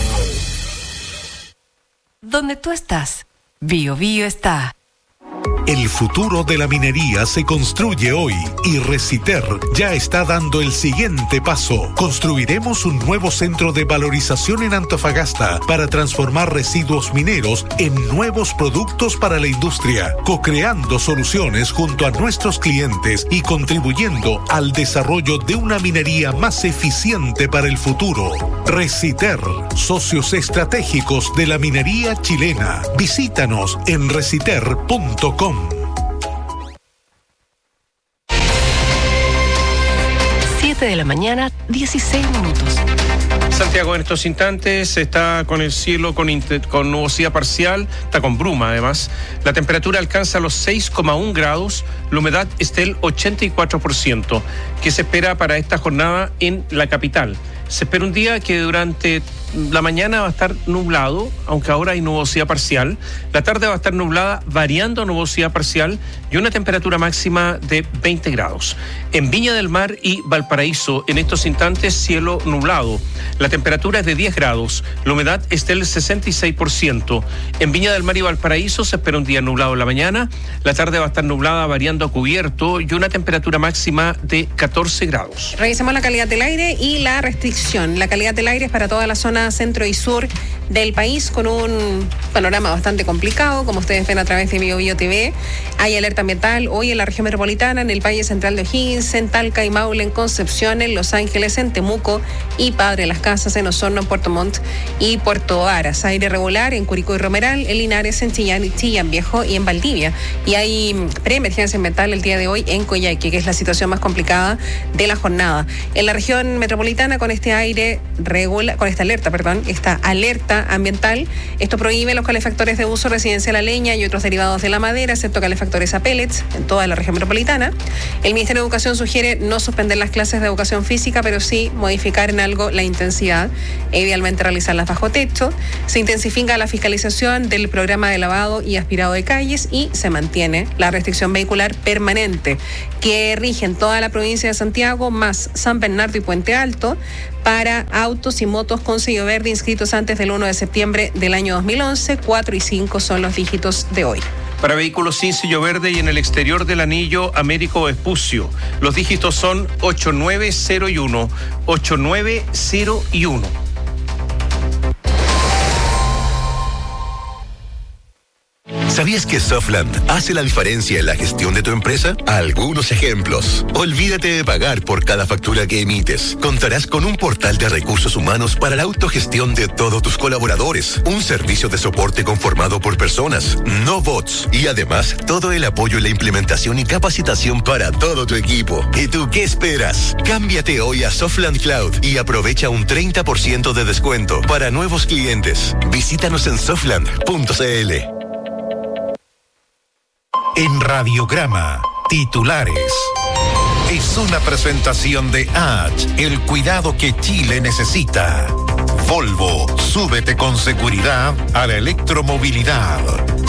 Donde tú estás, Bio Bio está. El futuro de la minería se construye hoy y Reciter ya está dando el siguiente paso. Construiremos un nuevo centro de valorización en Antofagasta para transformar residuos mineros en nuevos productos para la industria, co-creando soluciones junto a nuestros clientes y contribuyendo al desarrollo de una minería más eficiente para el futuro. Reciter, socios estratégicos de la minería chilena. Visítanos en reciter punto com. siete de la mañana, dieciséis minutos. Santiago en estos instantes está con el cielo con, con nubosidad parcial, está con bruma además. La temperatura alcanza los seis coma uno grados, la humedad está del ochenta y cuatro por ciento. ¿Qué se espera para esta jornada en la capital? Se espera un día que durante la mañana va a estar nublado, aunque ahora hay nubosidad parcial. La tarde va a estar nublada, variando a nubosidad parcial y una temperatura máxima de veinte grados. En Viña del Mar y Valparaíso, en estos instantes, cielo nublado. La temperatura es de diez grados, la humedad es del sesenta y seis por ciento. En Viña del Mar y Valparaíso se espera un día nublado en la mañana. La tarde va a estar nublada, variando a cubierto y una temperatura máxima de catorce grados. Revisemos la calidad del aire y la restricción. La calidad del aire es para toda la zona centro y sur del país con un panorama bastante complicado, como ustedes ven a través de Bio Bio T V. Hay alerta ambiental hoy en la región metropolitana, en el Valle Central de O'Higgins, en Talca y Maule, en Concepción, en Los Ángeles, en Temuco y Padre Las Casas, en Osorno, en Puerto Montt y Puerto Aras. Aire regular en Curicó y Romeral, en Linares, en Chillán y Chillán Viejo y en Valdivia. Y hay preemergencia ambiental el día de hoy en Coyhaique, que es la situación más complicada de la jornada. En la región metropolitana, con este aire regular, con esta alerta, perdón, esta alerta ambiental, esto prohíbe los calefactores de uso residencial a leña y otros derivados de la madera, excepto calefactores a pellets, en toda la región metropolitana. El Ministerio de Educación sugiere no suspender las clases de educación física, pero sí modificar en algo la intensidad e idealmente realizarlas bajo techo. Se intensifica la fiscalización del programa de lavado y aspirado de calles y se mantiene la restricción vehicular permanente que rige en toda la provincia de Santiago, más San Bernardo y Puente Alto, para autos y motos con sello verde inscritos antes del primero de septiembre del año dos mil once. cuatro y cinco son los dígitos de hoy. Para vehículos sin sello verde y en el exterior del anillo Américo Vespucio, los dígitos son ocho nueve cero y uno, ocho nueve cero y uno. ¿Sabías que Softland hace la diferencia en la gestión de tu empresa? Algunos ejemplos. Olvídate de pagar por cada factura que emites. Contarás con un portal de recursos humanos para la autogestión de todos tus colaboradores. Un servicio de soporte conformado por personas, no bots. Y además, todo el apoyo en la implementación y capacitación para todo tu equipo. ¿Y tú qué esperas? Cámbiate hoy a Softland Cloud y aprovecha un treinta por ciento de descuento para nuevos clientes. Visítanos en softland punto c l. En Radiograma, titulares. Es una presentación de H, el cuidado que Chile necesita. Volvo, súbete con seguridad a la electromovilidad.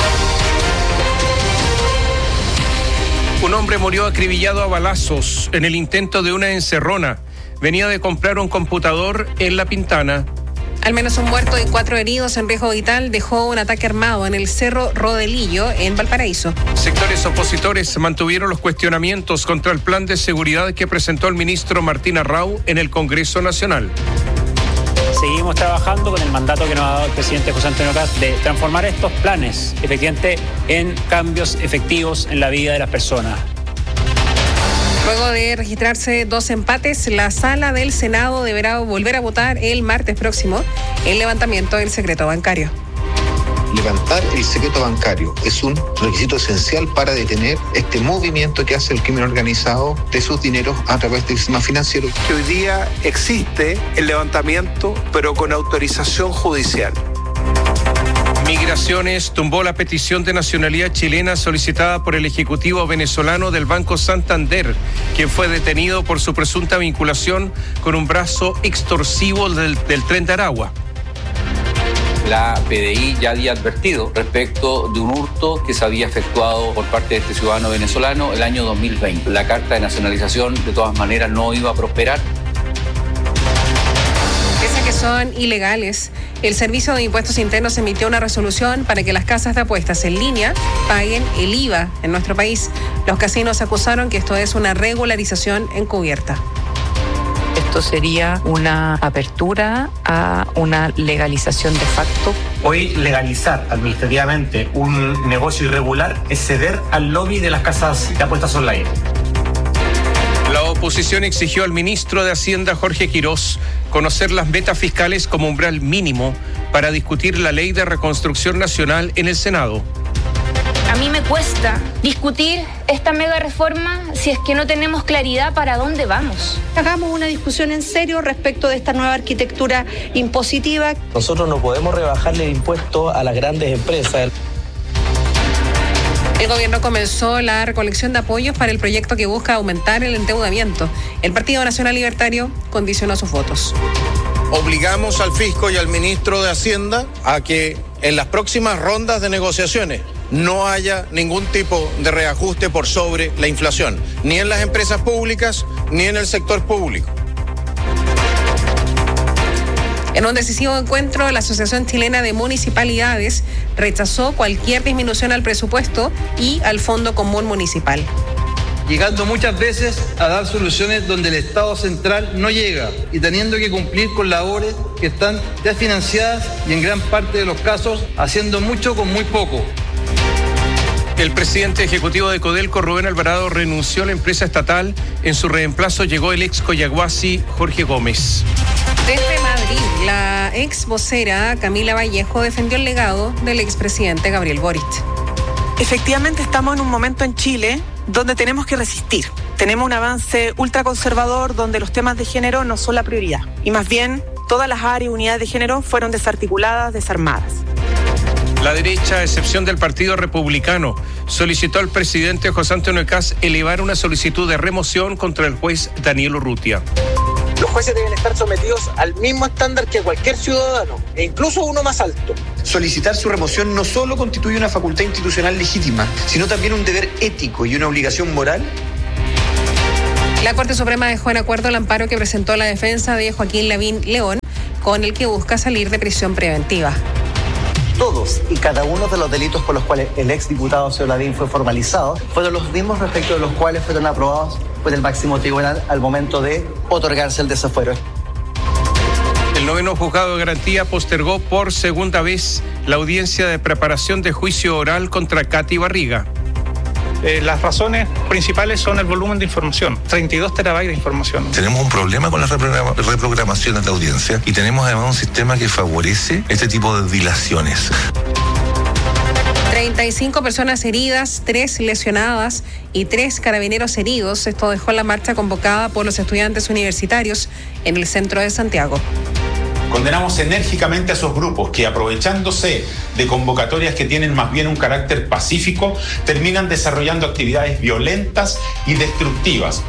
Un hombre murió acribillado a balazos en el intento de una encerrona. Venía de comprar un computador en La Pintana. Al menos un muerto y cuatro heridos en riesgo vital dejó un ataque armado en el Cerro Rodelillo, en Valparaíso. Sectores opositores mantuvieron los cuestionamientos contra el plan de seguridad que presentó el ministro Martín Arrau en el Congreso Nacional. Seguimos trabajando con el mandato que nos ha dado el presidente José Antonio Kast de transformar estos planes, efectivamente, en cambios efectivos en la vida de las personas. Luego de registrarse dos empates, la sala del Senado deberá volver a votar el martes próximo el levantamiento del secreto bancario. Levantar el secreto bancario es un requisito esencial para detener este movimiento que hace el crimen organizado de sus dineros a través del sistema financiero. Que hoy día existe el levantamiento, pero con autorización judicial. Migraciones tumbó la petición de nacionalidad chilena solicitada por el ejecutivo venezolano del Banco Santander, quien fue detenido por su presunta vinculación con un brazo extorsivo del, del Tren de Aragua. La P D I ya había advertido respecto de un hurto que se había efectuado por parte de este ciudadano venezolano el año dos mil veinte. La carta de nacionalización de todas maneras no iba a prosperar. Pese a que son ilegales, el Servicio de Impuestos Internos emitió una resolución para que las casas de apuestas en línea paguen el I V A en nuestro país. Los casinos acusaron que esto es una regularización encubierta. Esto sería una apertura a una legalización de facto. Hoy legalizar administrativamente un negocio irregular es ceder al lobby de las casas de apuestas online. La oposición exigió al ministro de Hacienda, Jorge Quirós, conocer las metas fiscales como umbral mínimo para discutir la ley de reconstrucción nacional en el Senado. A mí me cuesta discutir esta mega reforma si es que no tenemos claridad para dónde vamos. Hagamos una discusión en serio respecto de esta nueva arquitectura impositiva. Nosotros no podemos rebajarle el impuesto a las grandes empresas. El gobierno comenzó la recolección de apoyos para el proyecto que busca aumentar el endeudamiento. El Partido Nacional Libertario condicionó sus votos. Obligamos al fisco y al ministro de Hacienda a que en las próximas rondas de negociaciones no haya ningún tipo de reajuste por sobre la inflación, ni en las empresas públicas ni en el sector público. En un decisivo encuentro, la Asociación Chilena de Municipalidades rechazó cualquier disminución al presupuesto y al Fondo Común Municipal. llegando muchas veces a dar soluciones donde el Estado central no llega y teniendo que cumplir con labores que están desfinanciadas y en gran parte de los casos haciendo mucho con muy poco. El presidente ejecutivo de Codelco, Rubén Alvarado, renunció a la empresa estatal. En su reemplazo llegó el ex Coyahuasi, Jorge Gómez. Desde Madrid, la ex vocera Camila Vallejo defendió el legado del expresidente Gabriel Boric. Efectivamente, estamos en un momento en Chile donde tenemos que resistir. Tenemos un avance ultraconservador donde los temas de género no son la prioridad. Y más bien, todas las áreas y unidades de género fueron desarticuladas, desarmadas. La derecha, a excepción del Partido Republicano, solicitó al presidente José Antonio Kast elevar una solicitud de remoción contra el juez Daniel Urrutia. Los jueces deben estar sometidos al mismo estándar que cualquier ciudadano, e incluso uno más alto. Solicitar su remoción no solo constituye una facultad institucional legítima, sino también un deber ético y una obligación moral. La Corte Suprema dejó en acuerdo el amparo que presentó la defensa de Joaquín Lavín León, con el que busca salir de prisión preventiva. Todos y cada uno de los delitos por los cuales el exdiputado señor Lavín fue formalizado fueron los mismos respecto de los cuales fueron aprobados por el máximo tribunal al momento de otorgarse el desafuero. El noveno juzgado de garantía postergó por segunda vez la audiencia de preparación de juicio oral contra Katy Barriga. Eh, las razones principales son el volumen de información, treinta y dos terabytes de información. Tenemos un problema con las reprograma- reprogramaciones de audiencia y tenemos además un sistema que favorece este tipo de dilaciones. treinta y cinco personas heridas, tres lesionadas y tres carabineros heridos. Esto dejó la marcha convocada por los estudiantes universitarios en el centro de Santiago. Condenamos enérgicamente a esos grupos que, aprovechándose de convocatorias que tienen más bien un carácter pacífico, terminan desarrollando actividades violentas y destructivas.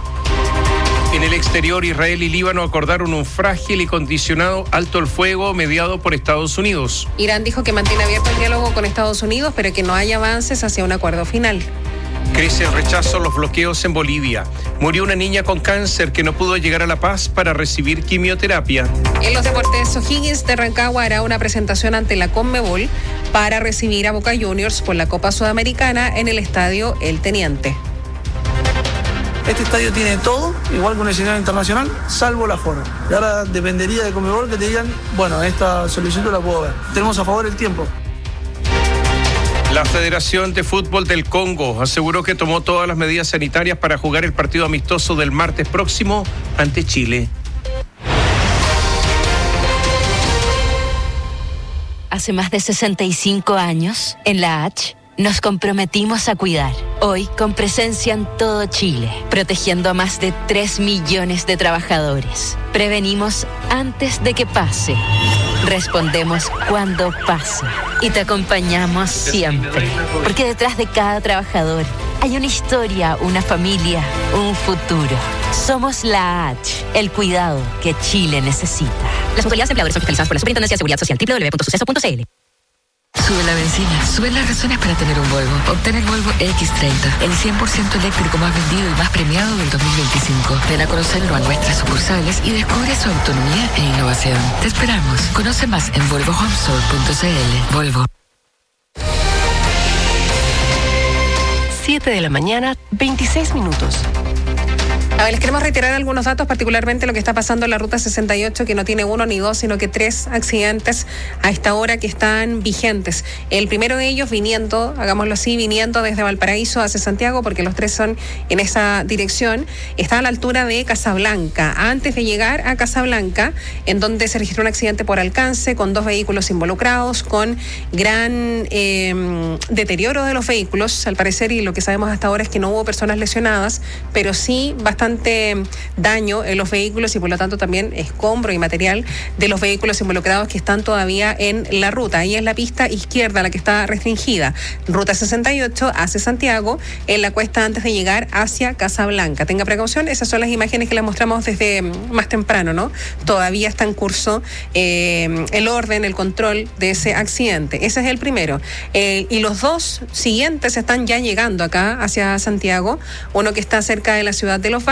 En el exterior, Israel y Líbano acordaron un frágil y condicionado alto el fuego mediado por Estados Unidos. Irán dijo que mantiene abierto el diálogo con Estados Unidos, pero que no hay avances hacia un acuerdo final. Crece el rechazo a los bloqueos en Bolivia. Murió una niña con cáncer que no pudo llegar a La Paz para recibir quimioterapia. En los deportes, O'Higgins de Rancagua hará una presentación ante la Conmebol para recibir a Boca Juniors por la Copa Sudamericana en el estadio El Teniente. Este estadio tiene todo, igual que un escenario internacional, salvo la forma. Y ahora dependería de Conmebol que te digan, bueno, esta solicitud la puedo ver. Tenemos a favor el tiempo. La Federación de Fútbol del Congo aseguró que tomó todas las medidas sanitarias para jugar el partido amistoso del martes próximo ante Chile. Hace más de sesenta y cinco años, en la H, nos comprometimos a cuidar. Hoy, con presencia en todo Chile, protegiendo a más de tres millones de trabajadores. Prevenimos antes de que pase. Respondemos cuando pasa. Y te acompañamos siempre. Porque detrás de cada trabajador hay una historia, una familia, un futuro. Somos la H, el cuidado que Chile necesita. Las autoridades empleadoras son fiscalizadas por la Superintendencia de Seguridad Social. doble u doble u doble u punto suceso punto c l. Sube la benzina, suben las razones para tener un Volvo. Obtén el Volvo equis treinta, el cien por ciento eléctrico más vendido y más premiado del dos mil veinticinco. Ven a conocerlo a nuestras sucursales y descubre su autonomía e innovación. Te esperamos. Conoce más en volvo home store punto c l. Volvo. siete de la mañana, veintiséis minutos. A ver, les queremos reiterar algunos datos, particularmente lo que está pasando en la ruta sesenta y ocho, que no tiene uno ni dos, sino que tres accidentes a esta hora que están vigentes. El primero de ellos viniendo, hagámoslo así, viniendo desde Valparaíso hacia Santiago, porque los tres son en esa dirección, está a la altura de Casablanca. Antes de llegar a Casablanca, en donde se registró un accidente por alcance, con dos vehículos involucrados, con gran eh, deterioro de los vehículos, al parecer, y lo que sabemos hasta ahora es que no hubo personas lesionadas, pero sí bastante daño en los vehículos y por lo tanto también escombro y material de los vehículos involucrados que están todavía en la ruta. Ahí es la pista izquierda la que está restringida. Ruta sesenta y ocho hacia Santiago, en la cuesta antes de llegar hacia Casablanca. Tenga precaución, esas son las imágenes que les mostramos desde más temprano, ¿no? Todavía está en curso eh, el orden, el control de ese accidente. Ese es el primero. Eh, y los dos siguientes están ya llegando acá hacia Santiago. Uno que está cerca de la ciudad de Los Valles,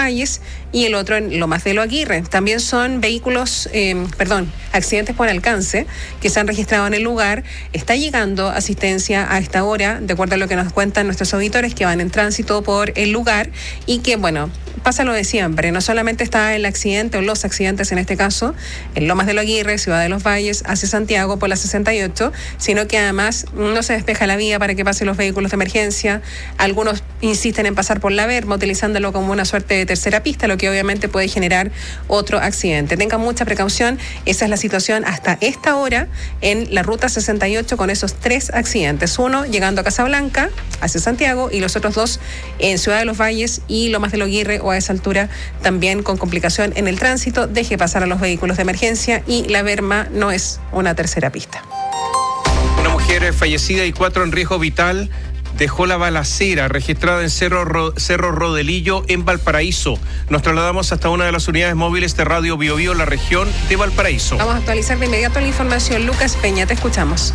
Valles y el otro en Lomas de Los Aguirre. También son vehículos, eh, perdón, accidentes por alcance que se han registrado en el lugar. Está llegando asistencia a esta hora, de acuerdo a lo que nos cuentan nuestros auditores que van en tránsito por el lugar y que, bueno, pasa lo de siempre. No solamente está el accidente o los accidentes en este caso en Lomas de Los Aguirre, Ciudad de los Valles, hacia Santiago por la sesenta y ocho, sino que además no se despeja la vía para que pasen los vehículos de emergencia. Algunos insisten en pasar por la Verma, utilizándolo como una suerte de tercera pista, lo que obviamente puede generar otro accidente. Tengan mucha precaución. Esa es la situación hasta esta hora en la ruta sesenta y ocho con esos tres accidentes. Uno llegando a Casablanca, hacia Santiago, y los otros dos en Ciudad de los Valles y Lomas de Los Aguirre, o a esa altura también con complicación en el tránsito. Deje pasar a los vehículos de emergencia y la Verma no es una tercera pista. Una mujer fallecida y cuatro en riesgo vital dejó la balacera registrada en Cerro, Ro, Cerro Rodelillo en Valparaíso. Nos trasladamos hasta una de las unidades móviles de Radio Bio Bio, la región de Valparaíso. Vamos a actualizar de inmediato la información. Lucas Peña, te escuchamos.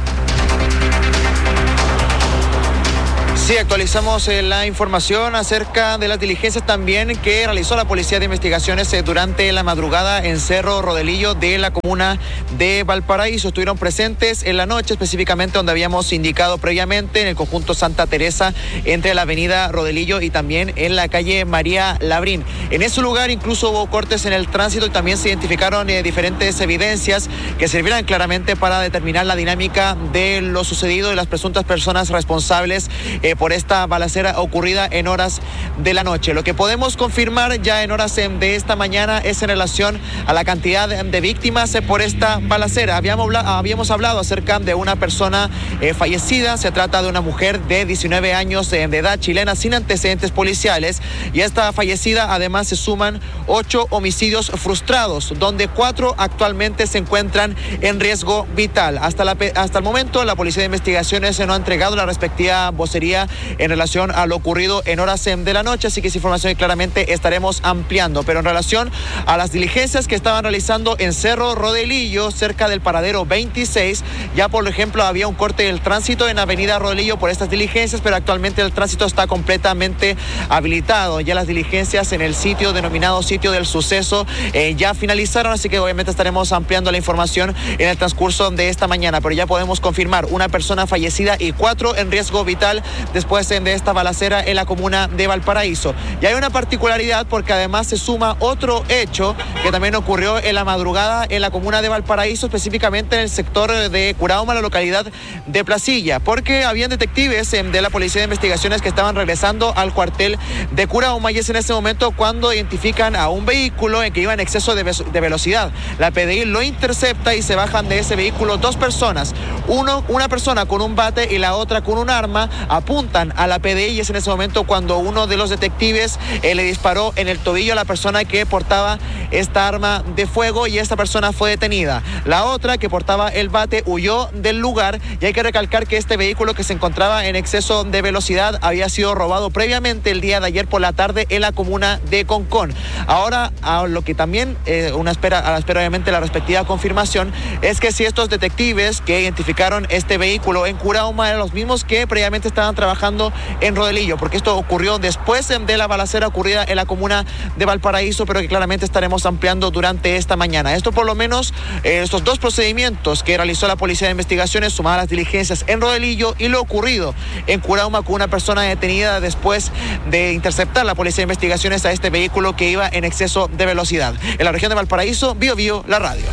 Sí, actualizamos eh, la información acerca de las diligencias también que realizó la Policía de Investigaciones eh, durante la madrugada en Cerro Rodelillo de la comuna de Valparaíso. Estuvieron presentes en la noche, específicamente donde habíamos indicado previamente, en el conjunto Santa Teresa, entre la avenida Rodelillo y también en la calle María Labrín. En ese lugar incluso hubo cortes en el tránsito y también se identificaron eh, diferentes evidencias que sirvieran claramente para determinar la dinámica de lo sucedido y las presuntas personas responsables eh, por esta balacera ocurrida en horas de la noche. Lo que podemos confirmar ya en horas de esta mañana es en relación a la cantidad de víctimas por esta balacera. Habíamos, habíamos hablado acerca de una persona eh, fallecida. Se trata de una mujer de diecinueve años eh, de edad, chilena, sin antecedentes policiales, y a esta fallecida además se suman ocho homicidios frustrados, donde cuatro actualmente se encuentran en riesgo vital. Hasta, la, hasta el momento la Policía de Investigaciones no ha entregado la respectiva vocería en relación a lo ocurrido en horas de la noche, así que esa información claramente estaremos ampliando. Pero en relación a las diligencias que estaban realizando en Cerro Rodelillo, cerca del paradero veintiséis, ya por ejemplo había un corte del tránsito en Avenida Rodelillo por estas diligencias, pero actualmente el tránsito está completamente habilitado. Ya las diligencias en el sitio denominado sitio del suceso eh, ya finalizaron, así que obviamente estaremos ampliando la información en el transcurso de esta mañana, pero ya podemos confirmar una persona fallecida y cuatro en riesgo vital después de esta balacera en la comuna de Valparaíso. Y hay una particularidad porque además se suma otro hecho que también ocurrió en la madrugada en la comuna de Valparaíso, específicamente en el sector de Curauma, la localidad de Placilla, porque habían detectives de la Policía de Investigaciones que estaban regresando al cuartel de Curauma, y es en ese momento cuando identifican a un vehículo en que iba en exceso de, de velocidad. La P D I lo intercepta y se bajan de ese vehículo dos personas, uno, una persona con un bate y la otra con un arma. Apuntan a la P D I y es en ese momento cuando uno de los detectives eh, le disparó en el tobillo a la persona que portaba esta arma de fuego, y esta persona fue detenida. La otra, que portaba el bate, huyó del lugar, y hay que recalcar que este vehículo que se encontraba en exceso de velocidad había sido robado previamente el día de ayer por la tarde en la comuna de Concón. Ahora, a lo que también eh, una espera, a la espera obviamente la respectiva confirmación, es que si estos detectives que identificaron este vehículo en Curauma eran los mismos que previamente estaban trabajando en Rodelillo, porque esto ocurrió después de la balacera ocurrida en la comuna de Valparaíso, pero que claramente estaremos ampliando durante esta mañana. Esto por lo menos, eh, estos dos procedimientos que realizó la Policía de Investigaciones, sumadas las diligencias en Rodelillo y lo ocurrido en Curauma con una persona detenida después de interceptar la Policía de Investigaciones a este vehículo que iba en exceso de velocidad. En la región de Valparaíso, Bio Bio, la radio.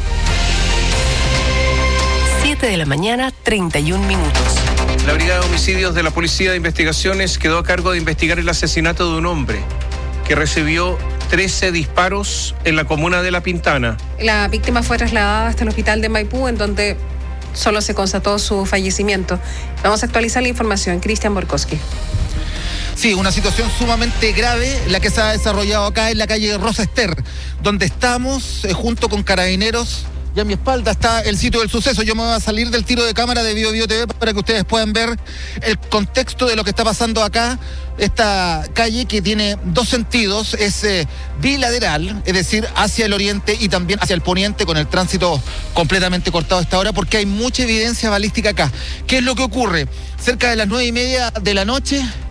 siete de la mañana, treinta y un minutos. La Brigada de Homicidios de la Policía de Investigaciones quedó a cargo de investigar el asesinato de un hombre que recibió trece disparos en la comuna de La Pintana. La víctima fue trasladada hasta el hospital de Maipú, en donde solo se constató su fallecimiento. Vamos a actualizar la información. Cristian Borkowski. Sí, una situación sumamente grave la que se ha desarrollado acá en la calle Rosa Ester, donde estamos eh, junto con Carabineros. Y a mi espalda está el sitio del suceso. Yo me voy a salir del tiro de cámara de Bio Bio T V para que ustedes puedan ver el contexto de lo que está pasando acá. Esta calle, que tiene dos sentidos, es eh, bilateral, es decir, hacia el oriente y también hacia el poniente, con el tránsito completamente cortado a esta hora, porque hay mucha evidencia balística acá. ¿Qué es lo que ocurre? Cerca de las nueve y media de la noche,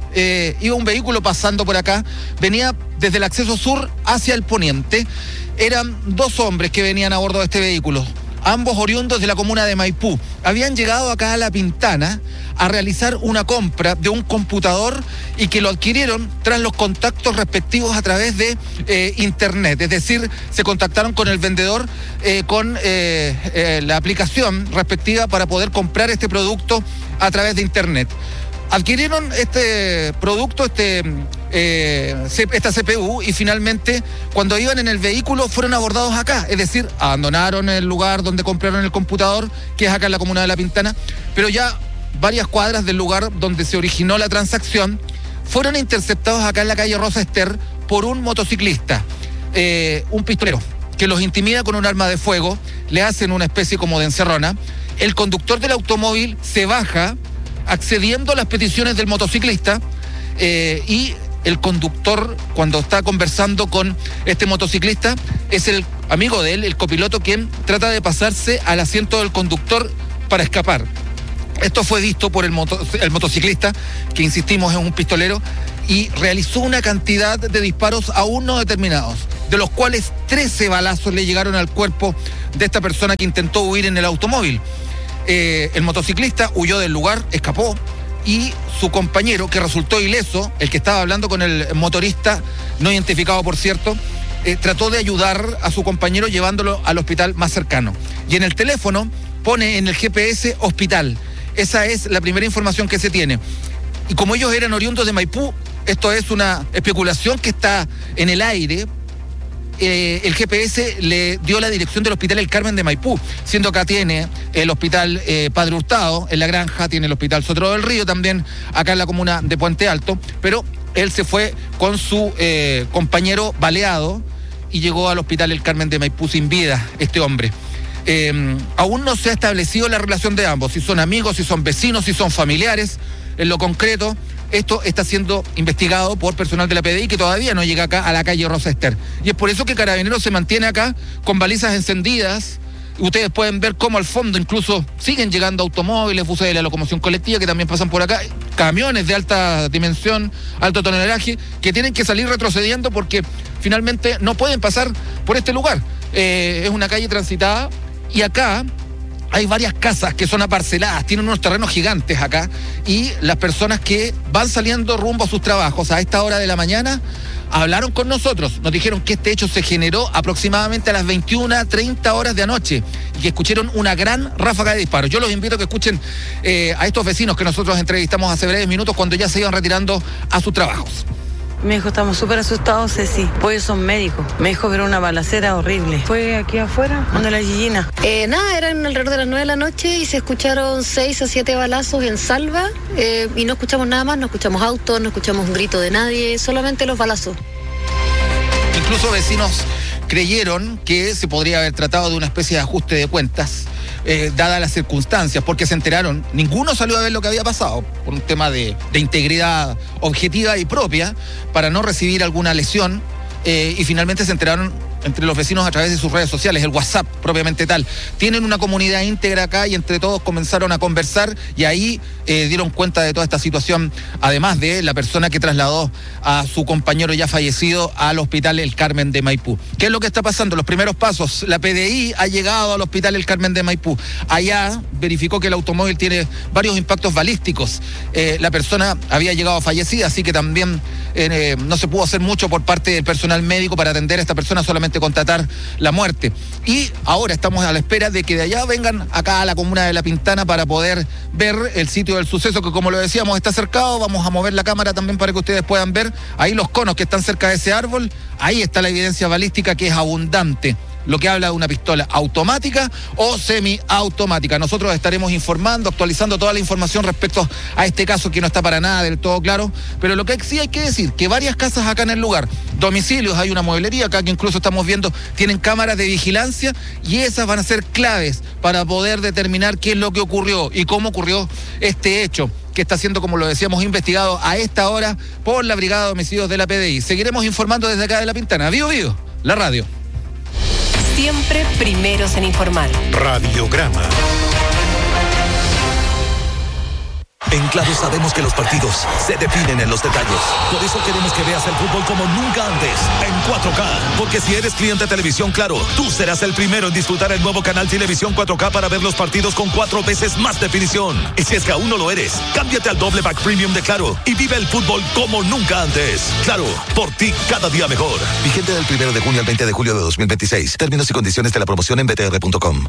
eh, iba un vehículo pasando por acá, venía desde el acceso sur hacia el poniente. Eran dos hombres que venían a bordo de este vehículo, ambos oriundos de la comuna de Maipú. Habían llegado acá a La Pintana a realizar una compra de un computador y que lo adquirieron tras los contactos respectivos a través de eh, internet. Es decir, se contactaron con el vendedor eh, con eh, eh, la aplicación respectiva para poder comprar este producto a través de internet. Adquirieron este producto, este, eh, esta C P U, y finalmente, cuando iban en el vehículo, fueron abordados acá. Es decir, abandonaron el lugar donde compraron el computador, que es acá en la comuna de La Pintana, pero ya varias cuadras del lugar donde se originó la transacción, fueron interceptados acá en la calle Rosa Ester por un motociclista, eh, un pistolero, que los intimida con un arma de fuego, le hacen una especie como de encerrona. El conductor del automóvil se baja, accediendo a las peticiones del motociclista, eh, y el conductor, cuando está conversando con este motociclista, es el amigo de él, el copiloto, quien trata de pasarse al asiento del conductor para escapar. Esto fue visto por el, moto, el motociclista, que insistimos es un pistolero, y realizó una cantidad de disparos aún no determinados, de los cuales trece balazos le llegaron al cuerpo de esta persona que intentó huir en el automóvil. Eh, el motociclista huyó del lugar, escapó, y su compañero, que resultó ileso, el que estaba hablando con el motorista, no identificado por cierto, eh, trató de ayudar a su compañero llevándolo al hospital más cercano. Y en el teléfono pone en el G P S hospital. Esa es la primera información que se tiene. Y como ellos eran oriundos de Maipú, esto es una especulación que está en el aire. Eh, el G P S le dio la dirección del Hospital El Carmen de Maipú, siendo acá tiene el Hospital eh, Padre Hurtado, en La Granja tiene el Hospital Sotero del Río, también acá en la comuna de Puente Alto, pero él se fue con su eh, compañero baleado y llegó al Hospital El Carmen de Maipú sin vida, este hombre. Eh, aún no se ha establecido la relación de ambos, si son amigos, si son vecinos, si son familiares. En lo concreto, esto está siendo investigado por personal de la P D I que todavía no llega acá a la calle Rosa Ester. Y es por eso que Carabineros se mantiene acá con balizas encendidas. Ustedes pueden ver cómo al fondo incluso siguen llegando automóviles, buses de la locomoción colectiva que también pasan por acá, camiones de alta dimensión, alto tonelaje, que tienen que salir retrocediendo porque finalmente no pueden pasar por este lugar. Eh, es una calle transitada y acá hay varias casas que son aparceladas, tienen unos terrenos gigantes acá, y las personas que van saliendo rumbo a sus trabajos a esta hora de la mañana hablaron con nosotros, nos dijeron que este hecho se generó aproximadamente a las veintiuna, treinta horas de anoche y que escucharon una gran ráfaga de disparos. Yo los invito a que escuchen eh, a estos vecinos que nosotros entrevistamos hace breves minutos cuando ya se iban retirando a sus trabajos. Mi hijo, estamos súper asustados, Ceci. Pues ellos son médicos. Me dijo que era una balacera horrible. ¿Fue aquí afuera? ¿Dónde la Gillina? Eh, nada, eran alrededor de las nueve de la noche y se escucharon seis o siete balazos en Salva eh, y no escuchamos nada más, no escuchamos autos, no escuchamos un grito de nadie, solamente los balazos. Incluso vecinos creyeron que se podría haber tratado de una especie de ajuste de cuentas, eh, dadas las circunstancias, porque se enteraron, ninguno salió a ver lo que había pasado, por un tema de, de integridad objetiva y propia, para no recibir alguna lesión, eh, y finalmente se enteraron entre los vecinos a través de sus redes sociales, el WhatsApp propiamente tal. Tienen una comunidad íntegra acá y entre todos comenzaron a conversar y ahí eh, dieron cuenta de toda esta situación, además de la persona que trasladó a su compañero ya fallecido al Hospital El Carmen de Maipú. ¿Qué es lo que está pasando? Los primeros pasos. La P D I ha llegado al Hospital El Carmen de Maipú. Allá verificó que el automóvil tiene varios impactos balísticos. Eh, la persona había llegado fallecida, así que también eh, no se pudo hacer mucho por parte del personal médico para atender a esta persona, solamente constatar la muerte. Y ahora estamos a la espera de que de allá vengan acá a la comuna de La Pintana para poder ver el sitio del suceso, que como lo decíamos está cercado. Vamos a mover la cámara también para que ustedes puedan ver ahí los conos que están cerca de ese árbol. Ahí está la evidencia balística, que es abundante, lo que habla de una pistola automática o semiautomática. Nosotros estaremos informando, actualizando toda la información respecto a este caso, que no está para nada del todo claro, pero lo que sí hay que decir, que varias casas acá en el lugar, domicilios, hay una mueblería acá que incluso estamos viendo, tienen cámaras de vigilancia y esas van a ser claves para poder determinar qué es lo que ocurrió y cómo ocurrió este hecho, que está siendo, como lo decíamos, investigado a esta hora por la Brigada de Homicidios de la P D I. Seguiremos informando desde acá de La Pintana. Vivo, vivo, la radio. Siempre primeros en informar. Radiograma. En Claro sabemos que los partidos se definen en los detalles. Por eso queremos que veas el fútbol como nunca antes, en cuatro K. Porque si eres cliente de Televisión Claro, tú serás el primero en disfrutar el nuevo canal Televisión cuatro K para ver los partidos con cuatro veces más definición. Y si es que aún no lo eres, cámbiate al doble pack premium de Claro y vive el fútbol como nunca antes. Claro, por ti cada día mejor. Vigente del primero de junio al veinte de julio de dos mil veintiséis. Términos y condiciones de la promoción en b t r punto com.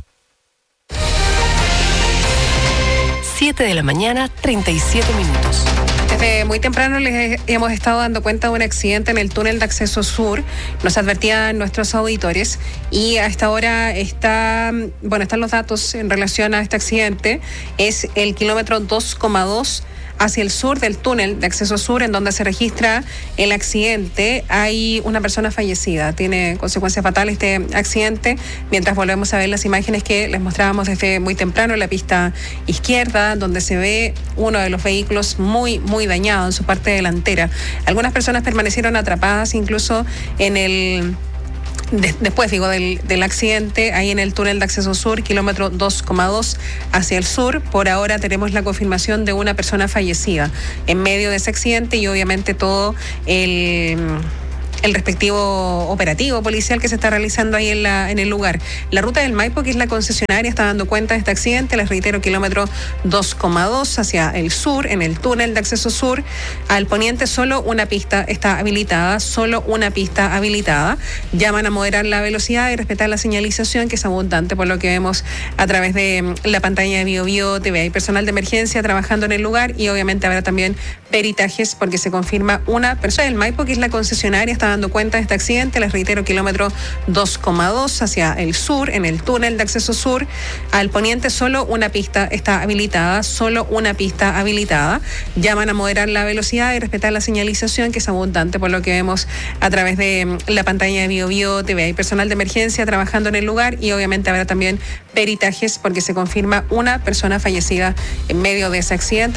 siete de la mañana, treinta y siete minutos. Desde muy temprano les hemos estado dando cuenta de un accidente en el túnel de acceso sur. Nos advertían nuestros auditores y a esta hora está, bueno, están los datos en relación a este accidente. Es el kilómetro dos coma dos hacia el sur del túnel de acceso sur, en donde se registra el accidente. Hay una persona fallecida, tiene consecuencias fatales este accidente, mientras volvemos a ver las imágenes que les mostrábamos desde muy temprano en la pista izquierda, donde se ve uno de los vehículos muy, muy dañado en su parte delantera. Algunas personas permanecieron atrapadas incluso en el... De, después, digo, del, del accidente, ahí en el túnel de acceso sur, kilómetro dos coma dos hacia el sur. Por ahora tenemos la confirmación de una persona fallecida en medio de ese accidente y obviamente todo el... el respectivo operativo policial que se está realizando ahí en la en el lugar. La ruta del Maipo, que es la concesionaria, está dando cuenta de este accidente. Les reitero, kilómetro dos coma dos hacia el sur, en el túnel de acceso sur. Al poniente solo una pista está habilitada, solo una pista habilitada. Llaman a moderar la velocidad y respetar la señalización, que es abundante por lo que vemos a través de la pantalla de Bio Bio T V. Hay personal de emergencia trabajando en el lugar y obviamente habrá también peritajes porque se confirma una persona del Maipo, que es la concesionaria, está dando cuenta de este accidente. Les reitero, kilómetro dos coma dos hacia el sur, en el túnel de acceso sur. Al poniente solo una pista está habilitada, solo una pista habilitada. Llaman a moderar la velocidad y respetar la señalización, que es abundante por lo que vemos a través de la pantalla de Bio Bio T V. Hay personal de emergencia trabajando en el lugar y obviamente habrá también peritajes porque se confirma una persona fallecida en medio de ese accidente.